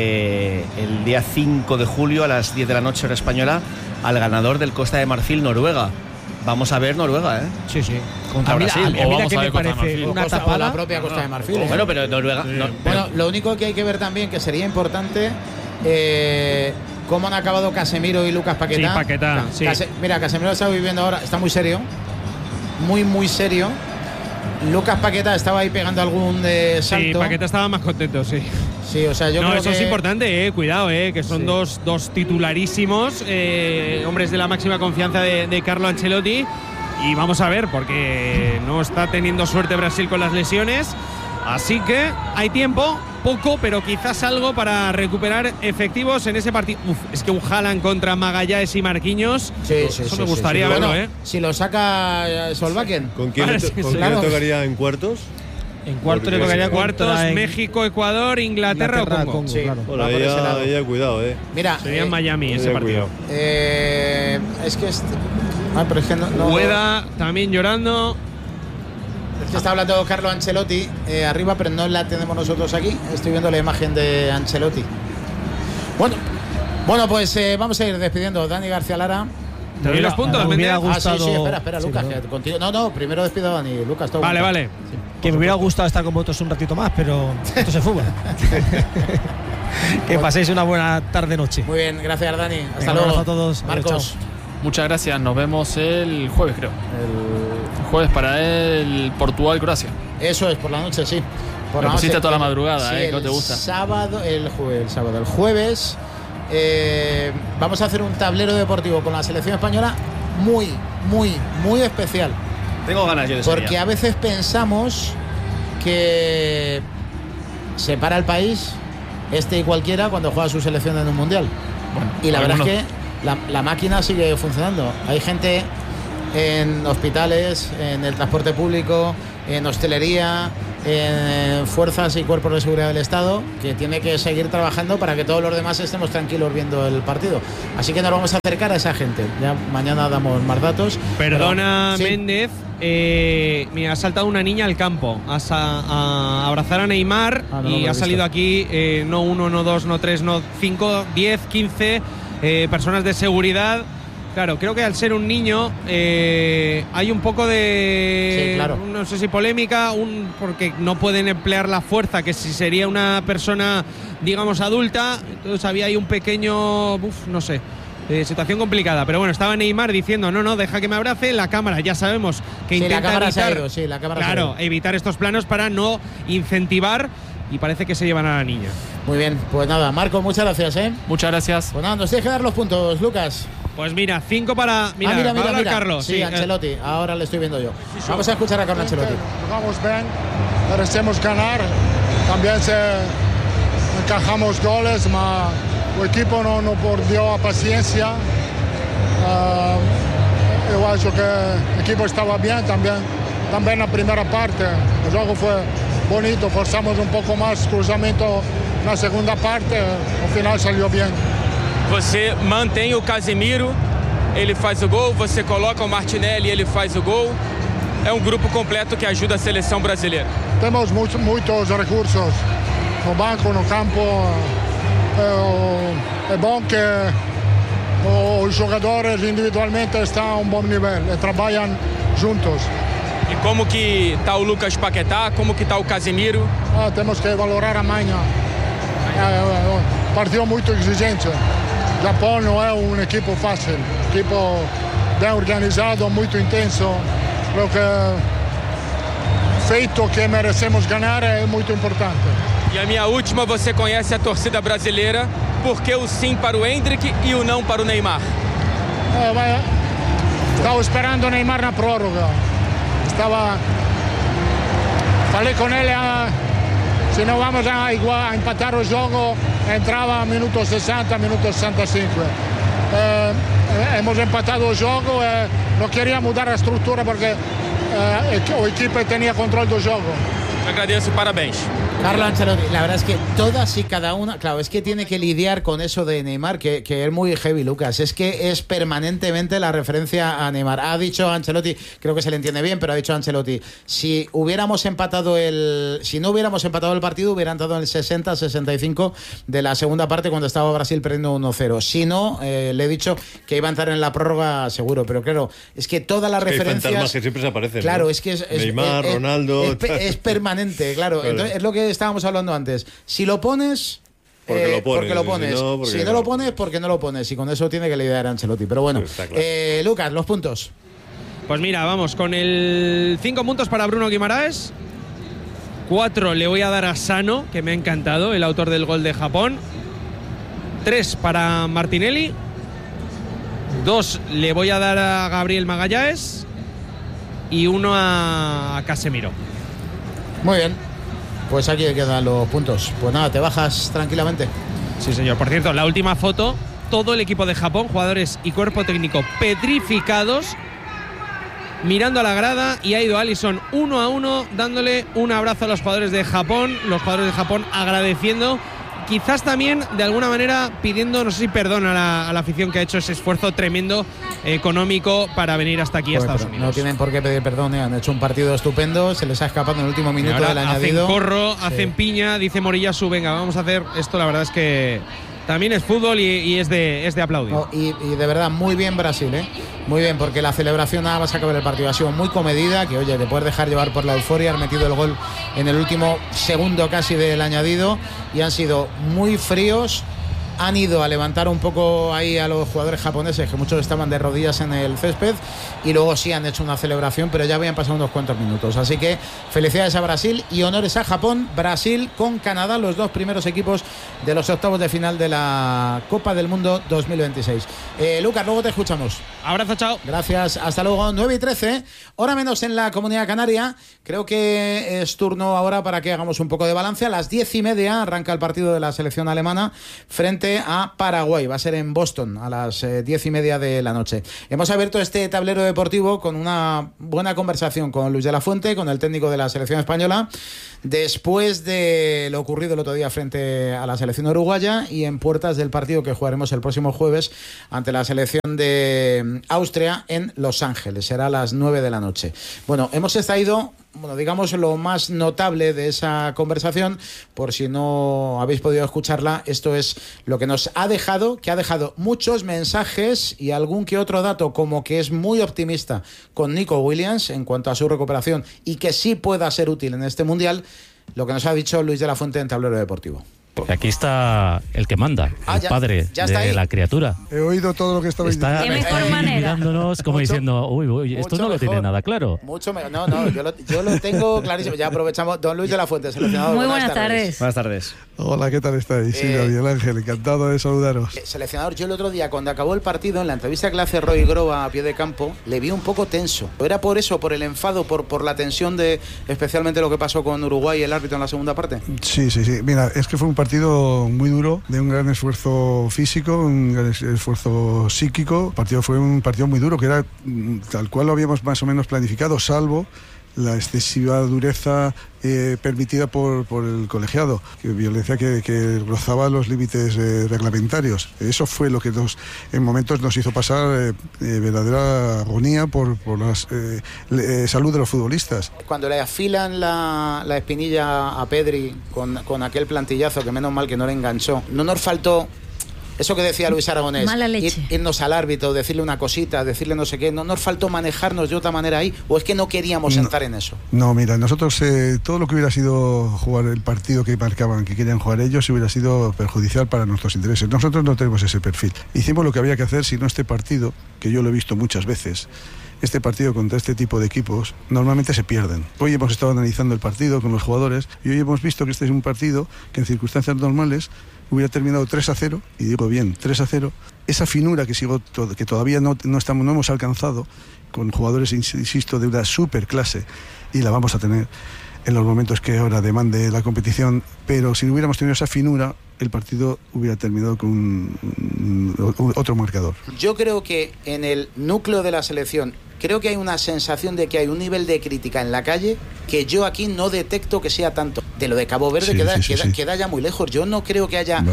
el día 5 de julio a las 10 de la noche hora española al ganador del Costa de Marfil, Noruega. Vamos a ver Noruega, ¿eh? Sí. Contra Brasil. A mí O vamos que a me ver Costa de parece Marfil. una O la tapada. propia Costa de Marfil. Bueno, pero Noruega. Bueno, lo único que hay que ver también, que sería importante, cómo han acabado Casemiro y Lucas Paquetá. Sí, Paquetá, sí. Mira, Casemiro está viviendo ahora, está muy serio. Muy serio. Lucas Paquetá estaba ahí pegando algún Sí, salto. Paquetá estaba más contento, sí. Sí, o sea, yo No, creo eso que es importante, cuidado, que son Sí. dos titularísimos, hombres de la máxima confianza de Carlo Ancelotti. Y vamos a ver, porque no está teniendo suerte Brasil con las lesiones. Así que hay tiempo, poco, pero quizás algo para recuperar efectivos en ese partido. Es que un Haaland contra Magallanes y Marquinhos, Sí, eso me gustaría verlo, Bueno, si lo saca Solbakken. ¿Con quién, Ahora le, sí, con sí. quién Claro. le tocaría en cuartos? En cuarto Porque le tocaría cuartos, contra México, Ecuador, Inglaterra o Congo. Sí. claro. Bueno, Va por ese lado. ella cuidado, Mira, Sería en Miami ese Ella partido. cuidado. es que pero es que no Ueda también llorando. es que está hablando Carlo Ancelotti arriba, pero no la tenemos nosotros aquí. Estoy viendo la imagen de Ancelotti. Bueno, pues vamos a ir despidiendo. Dani García Lara. ¿Te doy los puntos, me hubiera Méndez? Sí, gustado. espera, Sí, Lucas, claro. que contigo. No, primero despido a Dani. Lucas, todo Vale, junto. vale. Sí. Que me hubiera gustado estar con vosotros un ratito más, pero esto es el fútbol. Que paséis una buena tarde-noche. Muy bien, gracias Dani. Hasta Un luego. abrazo a todos. Marcos. Muchas gracias, nos vemos el jueves, creo. El jueves para el Portugal-Croacia. Eso es, por la noche, sí. Por Me la pusiste noche, toda la madrugada, sí, ¿no te gusta? El jueves vamos a hacer un tablero deportivo con la selección española muy especial. Tengo ganas yo de Porque sería. a veces pensamos que se para el país y cualquiera cuando juega su selección en un mundial. Bueno, Y la verdad es algunos- que la máquina sigue funcionando. Hay gente en hospitales, en el transporte público, en hostelería, en fuerzas y cuerpos de seguridad del Estado, que tiene que seguir trabajando para que todos los demás estemos tranquilos viendo el partido. Así que nos vamos a acercar a esa gente. Ya mañana damos más datos. Perdona, Pero, sí. Méndez. Mira, ha saltado una niña al campo a abrazar a Neymar Ah, no lo y he ha visto. salido aquí no 1, no 2, no 3, no 5, 10, 15 personas de seguridad. Claro, creo que al ser un niño hay un poco de, Sí, claro. no sé si polémica, porque no pueden emplear la fuerza que si sería una persona, digamos, adulta. Entonces había ahí un pequeño, no sé, situación complicada. Pero bueno, estaba Neymar diciendo, no, deja que me abrace. La cámara, ya sabemos que Sí, intenta la cámara se ha evitar, ido, sí, la cámara se ha claro, ido. evitar estos planos para no incentivar, y parece que se llevan a la niña. Muy bien, pues nada, Marco, muchas gracias. Muchas gracias. Pues nada, nos tienes que dar los puntos, Lucas. Pues mira, 5 para. Mira, va a hablar Carlos. Sí, Ancelotti, ahora le estoy viendo yo. Vamos a escuchar a Carlo Ancelotti. Jugamos bien, merecemos ganar. También encajamos goles, pero el equipo no perdió paciencia. Yo acho que el equipo estaba bien también la primera parte. El juego fue bonito, forzamos un poco más cruzamiento en la segunda parte. Al final salió bien. Você mantém o Casemiro, ele faz o gol, você coloca o Martinelli, ele faz o gol. É grupo completo que ajuda a seleção brasileira. Temos muitos recursos no banco, no campo. É bom que os jogadores individualmente estão a bom nível e trabalham juntos. E como que tá o Lucas Paquetá, como que tá o Casemiro? Temos que valorar amanhã. Partido muito exigente. O Japão não é equipo fácil, equipo bem organizado, muito intenso. Creo que feito que merecemos ganhar é muito importante. E a minha última, você conhece a torcida brasileira, por que o sim para o Endrick e o não para o Neymar? Estava esperando o Neymar na prórroga. Falei com ele, se não vamos a empatar o jogo, entrava minuto 60, minuto 65. Hemos empatado o jogo, não queria mudar a estrutura porque a equipe tenía control del juego. Agradeço, parabéns. Carlo Ancelotti, la verdad es que todas y cada una, claro, es que tiene que lidiar con eso de Neymar, que es muy heavy, Lucas. Es que es permanentemente la referencia a Neymar. Ha dicho Ancelotti, creo que se le entiende bien, pero ha dicho Ancelotti, si no hubiéramos empatado el partido, hubiera entrado en el 60-65 de la segunda parte cuando estaba Brasil perdiendo 1-0. Si no, le he dicho que iba a entrar en la prórroga seguro, pero claro, es que todas las referencias... Hay fantasmas que siempre se aparecen. Claro, ¿no? es que es Neymar, Ronaldo... Es permanente, claro. Entonces, es lo que estábamos hablando antes. Si lo pones... Porque lo pones. Si no lo pones, porque no lo pones. Y con eso tiene que lidiar Ancelotti. Pero bueno, Pues está claro. Lucas, los puntos. Pues mira, vamos con el 5 puntos para Bruno Guimaraes. 4 le voy a dar a Sano, que me ha encantado, el autor del gol de Japón. 3 para Martinelli. 2 le voy a dar a Gabriel Magallanes. Y 1 a Casemiro. Muy bien. Pues aquí quedan los puntos. Pues nada, te bajas tranquilamente. Sí, señor. Por cierto, la última foto, todo el equipo de Japón, jugadores y cuerpo técnico petrificados, mirando a la grada, y ha ido Alisson 1 a 1, dándole un abrazo a los jugadores de Japón, agradeciendo, quizás también de alguna manera pidiendo, no sé si perdón a la afición que ha hecho ese esfuerzo tremendo económico para venir hasta aquí a Estados Unidos. No tienen por qué pedir perdón, han hecho un partido estupendo, se les ha escapado en el último minuto Ahora del añadido. hacen corro, hacen piña, dice Moriyasu, venga, vamos a hacer esto, la verdad es que también es fútbol y es de aplaudir. Y de verdad, muy bien Brasil, muy bien, porque la celebración nada más acabar el partido ha sido muy comedida, que oye, te puedes dejar llevar por la euforia, han metido el gol en el último segundo casi del añadido y han sido muy fríos. Han ido a levantar un poco ahí a los jugadores japoneses, que muchos estaban de rodillas en el césped, y luego sí han hecho una celebración, pero ya habían pasado unos cuantos minutos. Así que felicidades a Brasil y honores a Japón. Brasil con Canadá, los dos primeros equipos de los octavos de final de la Copa del Mundo 2026. Lucas, luego te escuchamos. Abrazo, chao. Gracias, hasta luego. 9:13, hora menos en la Comunidad Canaria. Creo que es turno ahora para que hagamos un poco de balance. A las 10:30 arranca el partido de la selección alemana frente a Paraguay. Va a ser en Boston a las 10:30 de la noche. Hemos abierto este tablero deportivo con una buena conversación con Luis de la Fuente, con el técnico de la selección española, después de lo ocurrido el otro día frente a la selección uruguaya y en puertas del partido que jugaremos el próximo jueves ante la selección de Austria en Los Ángeles. Será a las 9 de la noche. Bueno, hemos extraído, digamos, lo más notable de esa conversación. Por si no habéis podido escucharla, esto es lo que nos ha dejado, que ha dejado muchos mensajes y algún que otro dato, como que es muy optimista con Nico Williams en cuanto a su recuperación y que sí pueda ser útil en este Mundial, lo que nos ha dicho Luis de la Fuente en Tablero Deportivo. Aquí está el que manda, el padre de la criatura. He oído todo lo que estabais diciendo. Qué mejor manera. Mirándonos como diciendo, uy, esto no lo tiene nada claro. Mucho mejor. No, yo lo tengo clarísimo. Ya aprovechamos. Don Luis de la Fuente, seleccionador. Muy buenas tardes. Buenas tardes. Hola, ¿qué tal estáis? Sí, Miguel Ángel, encantado de saludaros. Seleccionador, yo el otro día, cuando acabó el partido, en la entrevista que le hace Roy Groba a pie de campo, le vi un poco tenso. ¿Era por eso, por el enfado, por la tensión de especialmente lo que pasó con Uruguay y el árbitro en la segunda parte? Sí. Mira, es que fue un partido muy duro, de un gran esfuerzo físico, un gran esfuerzo psíquico. El partido fue un partido muy duro, que era tal cual lo habíamos más o menos planificado, salvo la excesiva dureza permitida por el colegiado, violencia que rozaba los límites reglamentarios. Eso fue lo que en momentos nos hizo pasar verdadera agonía por la salud de los futbolistas. Cuando le afilan la espinilla a Pedri con aquel plantillazo, que menos mal que no le enganchó, no nos faltó eso que decía Luis Aragonés, irnos al árbitro, decirle una cosita, decirle no sé qué. ¿No nos faltó manejarnos de otra manera ahí? ¿O es que no queríamos entrar en eso? No, mira, nosotros todo lo que hubiera sido jugar el partido que marcaban, que querían jugar ellos, hubiera sido perjudicial para nuestros intereses. Nosotros no tenemos ese perfil. Hicimos lo que había que hacer, si no este partido, que yo lo he visto muchas veces, este partido contra este tipo de equipos normalmente se pierden. Hoy hemos estado analizando el partido con los jugadores y hoy hemos visto que este es un partido que en circunstancias normales hubiera terminado 3-0, y digo bien, 3-0, esa finura que todavía no hemos alcanzado, con jugadores, insisto, de una super clase, y la vamos a tener en los momentos que ahora demande la competición, pero si no hubiéramos tenido esa finura, el partido hubiera terminado con otro marcador. Yo creo que en el núcleo de la selección, creo que hay una sensación de que hay un nivel de crítica en la calle que yo aquí no detecto que sea tanto. De lo de Cabo Verde queda ya muy lejos. Yo no creo que haya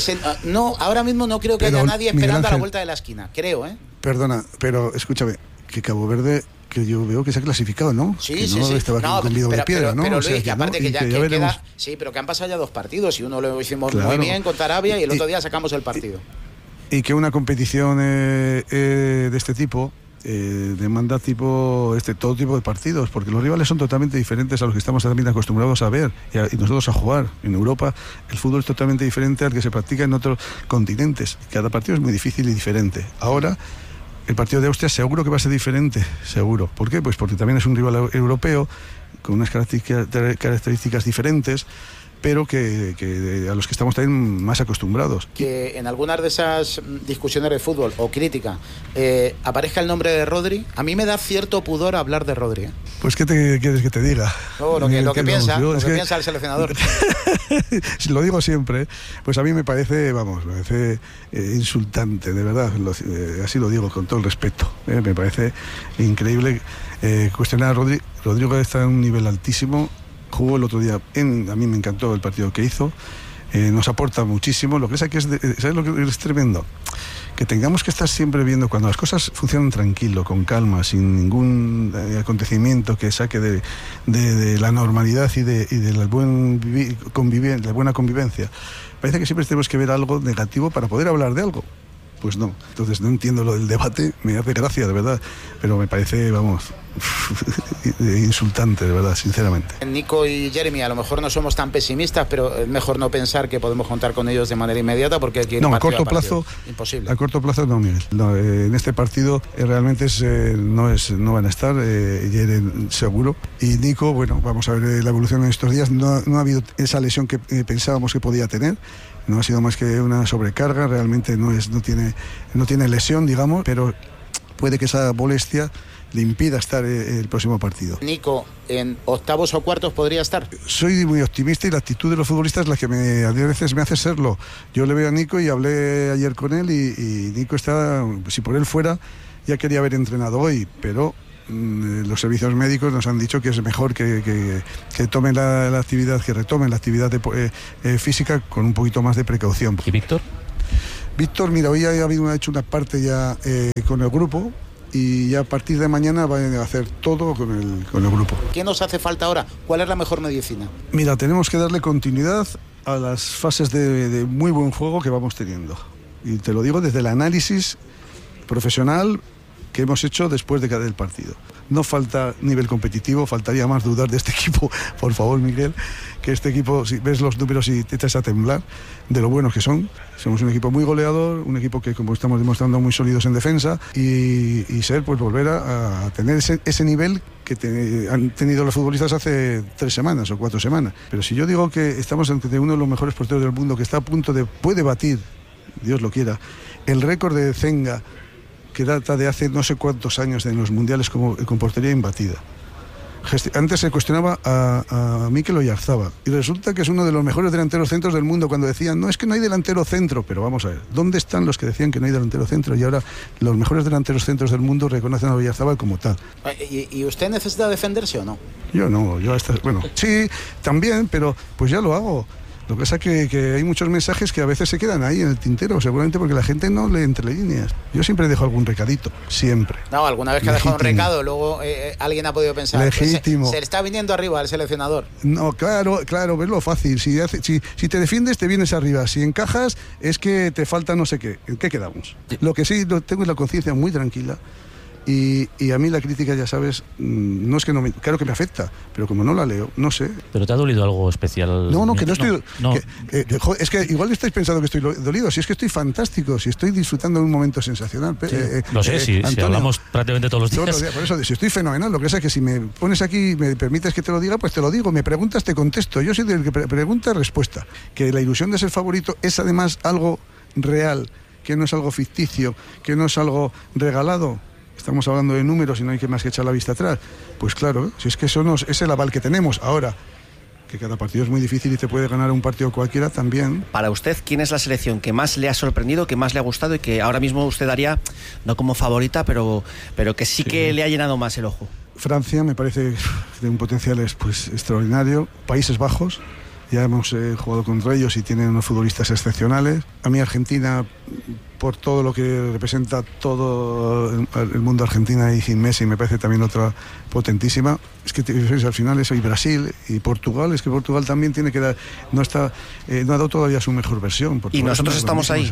ahora mismo no creo que haya nadie esperando a la vuelta de la esquina, creo, Perdona, pero escúchame, que Cabo Verde, que yo veo que se ha clasificado, ¿no? Sí. Estaba con de piedra, ¿no? Pero Luis, que aparte que queda... Sí, pero que han pasado ya 2 partidos y uno lo hicimos muy bien contra Arabia y el otro día sacamos el partido. Y que una competición de este tipo demanda todo tipo de partidos, porque los rivales son totalmente diferentes a los que estamos también acostumbrados a ver y nosotros a jugar. En Europa el fútbol es totalmente diferente al que se practica en otros continentes. Cada partido es muy difícil y diferente. Ahora el partido de Austria seguro que va a ser diferente, seguro. ¿Por qué? Pues porque también es un rival europeo con unas características diferentes, pero que a los que estamos también más acostumbrados. Que en algunas de esas discusiones de fútbol o crítica aparezca el nombre de Rodri, a mí me da cierto pudor hablar de Rodri. Pues ¿qué te quieres que te diga? Lo que piensa el seleccionador. Si lo digo siempre, pues a mí me parece insultante, de verdad, así lo digo con todo el respeto. Me parece increíble cuestionar a Rodri. Rodrigo está en un nivel altísimo. Jugó el otro día, a mí me encantó el partido que hizo. nos aporta muchísimo. Lo que es que ¿sabes lo que es tremendo? Que tengamos que estar siempre viendo cuando las cosas funcionan tranquilo, con calma, sin ningún acontecimiento que saque de la normalidad y de la buena convivencia. Parece que siempre tenemos que ver algo negativo para poder hablar de algo. Pues no. Entonces no entiendo lo del debate, me hace gracia, de verdad, pero me parece, vamos, insultante, de verdad, sinceramente. Nico y Jeremy, a lo mejor no somos tan pesimistas, pero es mejor no pensar que podemos contar con ellos de manera inmediata, porque aquí no, a corto plazo, imposible. A corto plazo no, Miguel. No, en este partido realmente no van a estar, Jeremy seguro, y Nico, bueno, vamos a ver la evolución en estos días. No ha habido esa lesión que pensábamos que podía tener. No ha sido más que una sobrecarga, realmente no tiene lesión, digamos, pero puede que esa molestia le impida estar el próximo partido. Nico, ¿en octavos o cuartos podría estar? Soy muy optimista y la actitud de los futbolistas es la que a veces me hace serlo. Yo le veo a Nico y hablé ayer con él y Nico está, si por él fuera, ya quería haber entrenado hoy, pero los servicios médicos nos han dicho que es mejor que tomen la actividad, que retomen la actividad física con un poquito más de precaución. ¿Y Víctor? Víctor, mira, hoy ha hecho una parte ya con el grupo y ya a partir de mañana van a hacer todo con el grupo. ¿Qué nos hace falta ahora? ¿Cuál es la mejor medicina? Mira, tenemos que darle continuidad a las fases de muy buen juego que vamos teniendo. Y te lo digo desde el análisis profesional que hemos hecho después de cada partido. No falta nivel competitivo, faltaría más dudar de este equipo, por favor, Miguel, que este equipo, si ves los números y te echas a temblar de lo buenos que son. Somos un equipo muy goleador, un equipo que, como estamos demostrando, muy sólidos en defensa y ser, pues volver a tener ese nivel que han tenido los futbolistas hace 3 semanas o 4 semanas. Pero si yo digo que estamos ante uno de los mejores porteros del mundo, que está a punto puede batir, Dios lo quiera, el récord de Zenga, que data de hace no sé cuántos años en los mundiales con portería imbatida. Antes se cuestionaba a Mikel Oyarzabal y resulta que es uno de los mejores delanteros centros del mundo, cuando decían, no, es que no hay delantero centro, pero vamos a ver, ¿dónde están los que decían que no hay delantero centro? Y ahora los mejores delanteros centros del mundo reconocen a Oyarzabal como tal. ¿Y usted necesita defenderse o no? Yo no, bueno, sí, también, pero pues ya lo hago. Lo que pasa es que hay muchos mensajes que a veces se quedan ahí en el tintero, seguramente porque la gente no lee entre líneas. Yo siempre dejo algún recadito, siempre. No, alguna vez que ha dejado un recado, luego alguien ha podido pensar, legítimo. Se le está viniendo arriba al seleccionador. No, claro, es lo fácil. Si te defiendes, te vienes arriba. Si encajas, es que te falta no sé qué. ¿En qué quedamos? Lo que sí tengo es la conciencia muy tranquila. Y a mí la crítica, ya sabes, no es que no claro que me afecta, pero como no la leo, no sé. ¿Pero te ha dolido algo especial? No, que no estoy... No. Es que igual estáis pensando que estoy dolido, si es que estoy fantástico, si estoy disfrutando de un momento sensacional. Sí, lo sé, si hablamos prácticamente todos los días. Por eso, si estoy fenomenal, lo que pasa es que si me pones aquí y me permites que te lo diga, pues te lo digo, me preguntas, te contesto. Yo soy del que pregunta, respuesta. Que la ilusión de ser favorito es además algo real, que no es algo ficticio, que no es algo regalado. Estamos hablando de números y no hay que más que echar la vista atrás. Pues claro, si es que eso es el aval que tenemos. Ahora, que cada partido es muy difícil y te puede ganar un partido cualquiera también. Para usted, ¿quién es la selección que más le ha sorprendido, que más le ha gustado y que ahora mismo usted daría, no como favorita, pero que sí que le ha llenado más el ojo? Francia me parece de un potencial extraordinario. Países Bajos, ya hemos jugado contra ellos y tienen unos futbolistas excepcionales. A mí Argentina, por todo lo que representa todo el mundo Argentina y sin Messi, me parece también otra potentísima. Es que al final eso, y Brasil y Portugal, es que Portugal también tiene que dar, no ha dado todavía su mejor versión. Portugal, y nosotros estamos ahí.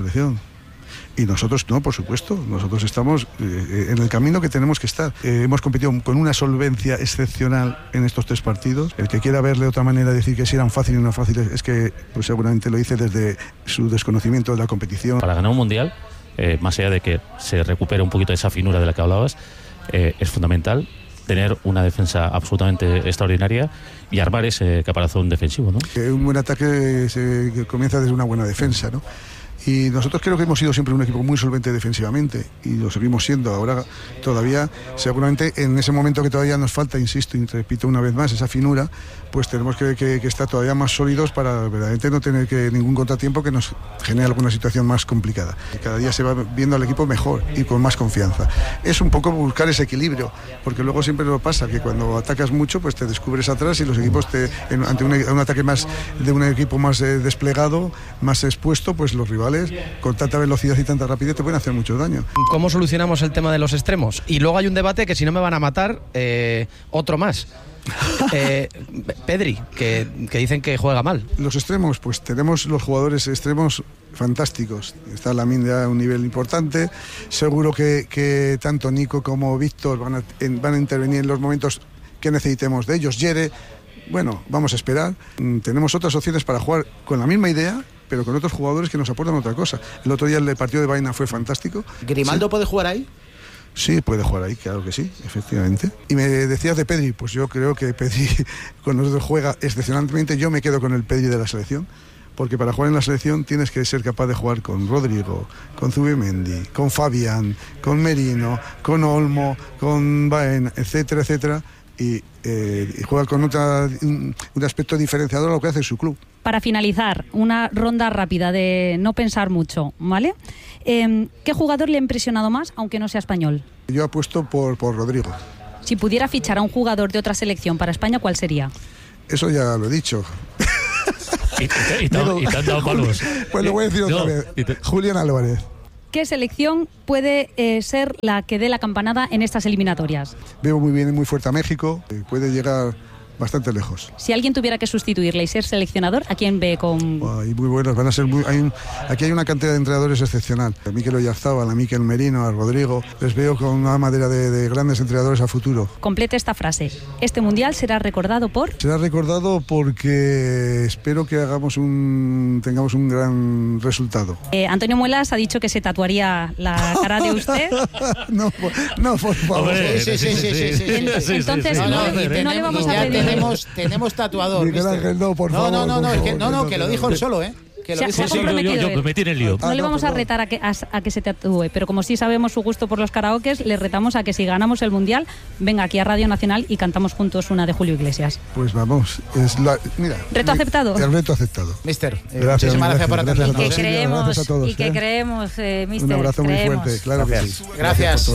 Y nosotros no, por supuesto, nosotros estamos en el camino que tenemos que estar. Hemos competido con una solvencia excepcional en estos 3 partidos. El que quiera verle de otra manera, decir que si eran fáciles o no fáciles, es que pues seguramente lo dice desde su desconocimiento de la competición. Para ganar un mundial, más allá de que se recupere un poquito esa finura de la que hablabas, es fundamental tener una defensa absolutamente extraordinaria y armar ese caparazón defensivo, ¿no? Un buen ataque comienza desde una buena defensa, ¿no? Y nosotros creo que hemos sido siempre un equipo muy solvente defensivamente y lo seguimos siendo. Ahora todavía, seguramente en ese momento que todavía nos falta, insisto y repito una vez más, esa finura, pues tenemos que estar todavía más sólidos para verdaderamente no tener ningún contratiempo que nos genere alguna situación más complicada. Cada día se va viendo al equipo mejor y con más confianza. Es un poco buscar ese equilibrio, porque luego siempre lo pasa que cuando atacas mucho pues te descubres atrás y los equipos ante un ataque más de un equipo más desplegado, más expuesto, pues los rivales con tanta velocidad y tanta rapidez te pueden hacer mucho daño. ¿Cómo solucionamos el tema de los extremos? Y luego hay un debate que, si no me van a matar, otro más. Pedri, que dicen que juega mal. Los extremos, pues tenemos los jugadores extremos fantásticos. Está Lamine a un nivel importante. Seguro que tanto Nico como Víctor van a intervenir en los momentos que necesitemos de ellos. Yere, bueno, vamos a esperar. Tenemos otras opciones para jugar con la misma idea, pero con otros jugadores que nos aportan otra cosa. El otro día el partido de Baena fue fantástico. ¿Grimaldo sí. puede jugar ahí? Sí, puede jugar ahí, claro que sí, efectivamente. Y me decías de Pedri, pues yo creo que Pedri con nosotros juega excepcionalmente. Yo me quedo con el Pedri de la selección, porque para jugar en la selección tienes que ser capaz de jugar con Rodrigo, con Zubimendi, con Fabián, con Merino, con Olmo, con Baena, etcétera, etcétera. Y juega con un aspecto diferenciador a lo que hace su club. Para finalizar, una ronda rápida de no pensar mucho, ¿vale? ¿Qué jugador le ha impresionado más, aunque no sea español? Yo apuesto por Rodrigo. Si pudiera fichar a un jugador de otra selección para España, ¿cuál sería? Eso ya lo he dicho. Y te han dado palos. Pues lo voy a decir otra vez. Julián Álvarez. ¿Qué selección puede ser la que dé la campanada en estas eliminatorias? Veo muy bien y muy fuerte a México. Puede llegar bastante lejos. Si alguien tuviera que sustituirle y ser seleccionador, ¿a quién ve con...? Y muy buenos, van a ser aquí hay una cantidad de entrenadores excepcional. A Mikel Oyarzábal, a Mikel Merino, a Rodrigo. Les veo con una madera de grandes entrenadores a futuro. Complete esta frase. Este mundial será recordado por... Será recordado porque espero que tengamos un gran resultado. Antonio Muelas ha dicho que se tatuaría la cara de usted. No, por favor. Entonces no le vamos a pedir... Tenemos tatuador. Miguel Ángel, no, por favor. No, que lo dijo él solo, ¿eh? Que lo dijo yo me metí en el lío. No le vamos a retar a que se tatúe, pero como sí sabemos su gusto por los karaokes, le retamos a que si ganamos el Mundial, venga aquí a Radio Nacional y cantamos juntos una de Julio Iglesias. Pues vamos, mira. ¿Reto aceptado? El reto aceptado. Mister, muchísimas gracias por atendernos. Y que creemos, Mister. Un abrazo muy fuerte, claro que sí. Gracias.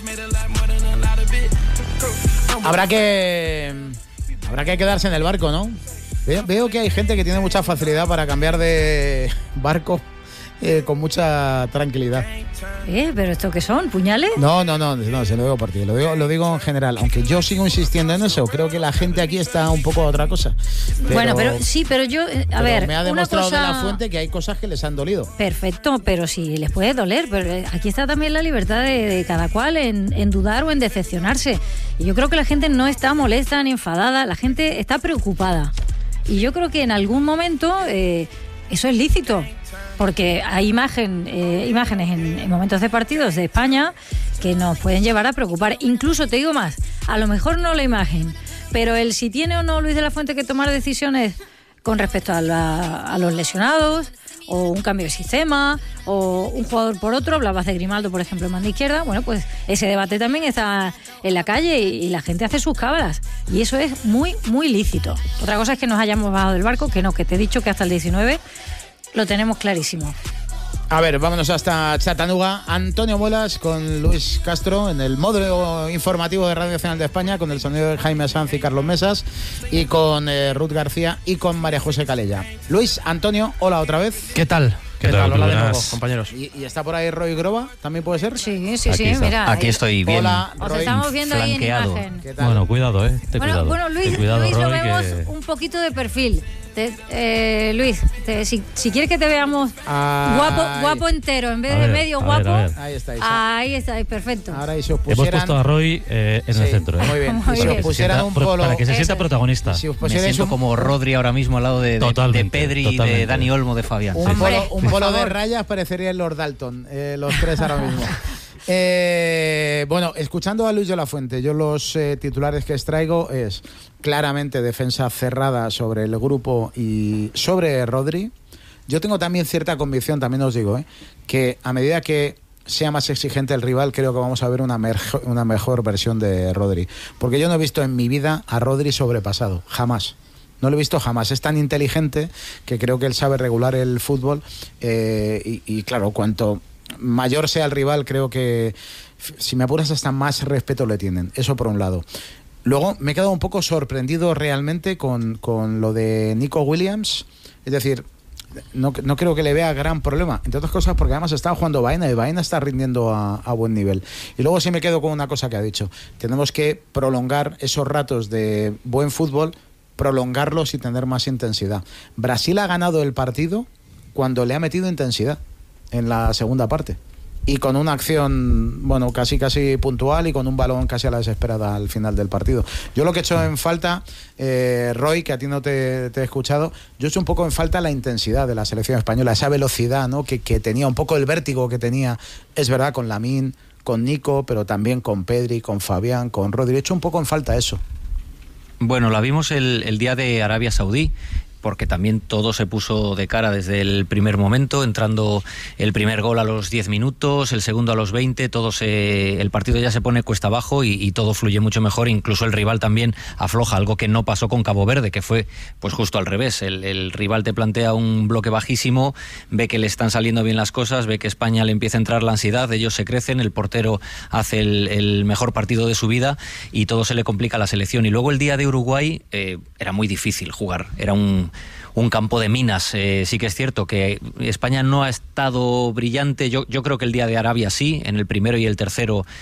Habrá que quedarse en el barco, ¿no? Veo que hay gente que tiene mucha facilidad para cambiar de barco con mucha tranquilidad. ¿Pero esto qué son? ¿Puñales? No, se lo digo por ti, lo digo en general. Aunque yo sigo insistiendo en eso, creo que la gente aquí está un poco a otra cosa. Pero yo, a ver, me ha demostrado una cosa... de la fuente que hay cosas que les han dolido. Perfecto, pero sí les puede doler, pero aquí está también la libertad de cada cual en dudar o en decepcionarse. Y yo creo que la gente no está molesta ni enfadada, la gente está preocupada. Y yo creo que en algún momento eso es lícito. Porque hay imágenes en momentos de partidos de España que nos pueden llevar a preocupar. Incluso, te digo más, a lo mejor no la imagen, pero el si tiene o no Luis de la Fuente que tomar decisiones con respecto a los lesionados, o un cambio de sistema, o un jugador por otro. Hablabas de Grimaldo, por ejemplo, en banda izquierda. Bueno, pues ese debate también está en la calle y la gente hace sus cábalas. Y eso es muy, muy lícito. Otra cosa es que nos hayamos bajado del barco, que te he dicho que hasta el 19... lo tenemos clarísimo. A ver, vámonos hasta Chattanooga. Antonio Muelas con Luis Castro en el módulo informativo de Radio Nacional de España, con el sonido de Jaime Sanz y Carlos Mesas, y con Ruth García y con María José Calella. Luis, Antonio, hola otra vez. ¿Qué tal? ¿Qué tal? Hola de nuevo, compañeros. ¿Y está por ahí Roy Groba? ¿También puede ser? Sí, mira. Aquí estoy bien. Hola, Os estamos viendo flanqueado. ahí en imagen. ¿Qué tal? Bueno, cuidado, cuidado. Bueno, Luis, Ten cuidado, Luis Roy, lo vemos que... un poquito de perfil. Luis, si quieres que te veamos guapo entero, en vez de medio guapo. A ver. Ahí estáis, perfecto. Ahora, y si os Hemos puesto a Roy en el centro. Muy bien. Muy Si os bien. pusieran un polo... Para que se sienta protagonista. Si os Me pusierais siento como Rodri ahora mismo al lado de Pedri, totalmente. de Dani Olmo, de Fabián. un polo de rayas, parecería el Lord Dalton, los tres ahora mismo. Bueno, escuchando a Luis de la Fuente, yo los titulares que extraigo es claramente defensa cerrada sobre el grupo y sobre Rodri. yo tengo también cierta convicción, también os digo, que a medida que sea más exigente el rival, creo que vamos a ver una mejor versión de Rodri. Porque yo no he visto en mi vida a Rodri sobrepasado, jamás. No lo he visto jamás. Es tan inteligente que creo que él sabe regular el fútbol y claro, cuanto mayor sea el rival, creo que, si me apuras, hasta más respeto le tienen. Eso por un lado. Luego me he quedado un poco sorprendido realmente con lo de Nico Williams. Es decir, no creo que le vea gran problema, entre otras cosas porque además estaba jugando Baena y Baena está rindiendo a buen nivel. Y luego sí me quedo con una cosa que ha dicho: tenemos que prolongar esos ratos de buen fútbol, prolongarlos y tener más intensidad. Brasil ha ganado el partido cuando le ha metido intensidad en la segunda parte y con una acción, bueno, casi puntual y con un balón casi a la desesperada al final del partido. Yo lo que he hecho en falta, Roy, que a ti no te he escuchado, yo he hecho un poco en falta la intensidad de la selección española, esa velocidad, ¿no?, que tenía, un poco el vértigo que tenía, es verdad, con Lamine, con Nico, pero también con Pedri, con Fabián, con Rodri. He hecho un poco en falta eso. Bueno, la vimos el día de Arabia Saudí, porque también todo se puso de cara desde el primer momento, entrando el primer gol a los 10 minutos, el segundo a los 20, el partido ya se pone cuesta abajo y todo fluye mucho mejor, incluso el rival también afloja, algo que no pasó con Cabo Verde, que fue pues justo al revés. El rival te plantea un bloque bajísimo, ve que le están saliendo bien las cosas, ve que España le empieza a entrar la ansiedad, ellos se crecen, el portero hace el mejor partido de su vida y todo se le complica a la selección. Y luego el día de Uruguay era muy difícil jugar, era un campo de minas. Sí que es cierto que España no ha estado brillante. Yo creo que el día de Arabia sí, en el primero y el tercero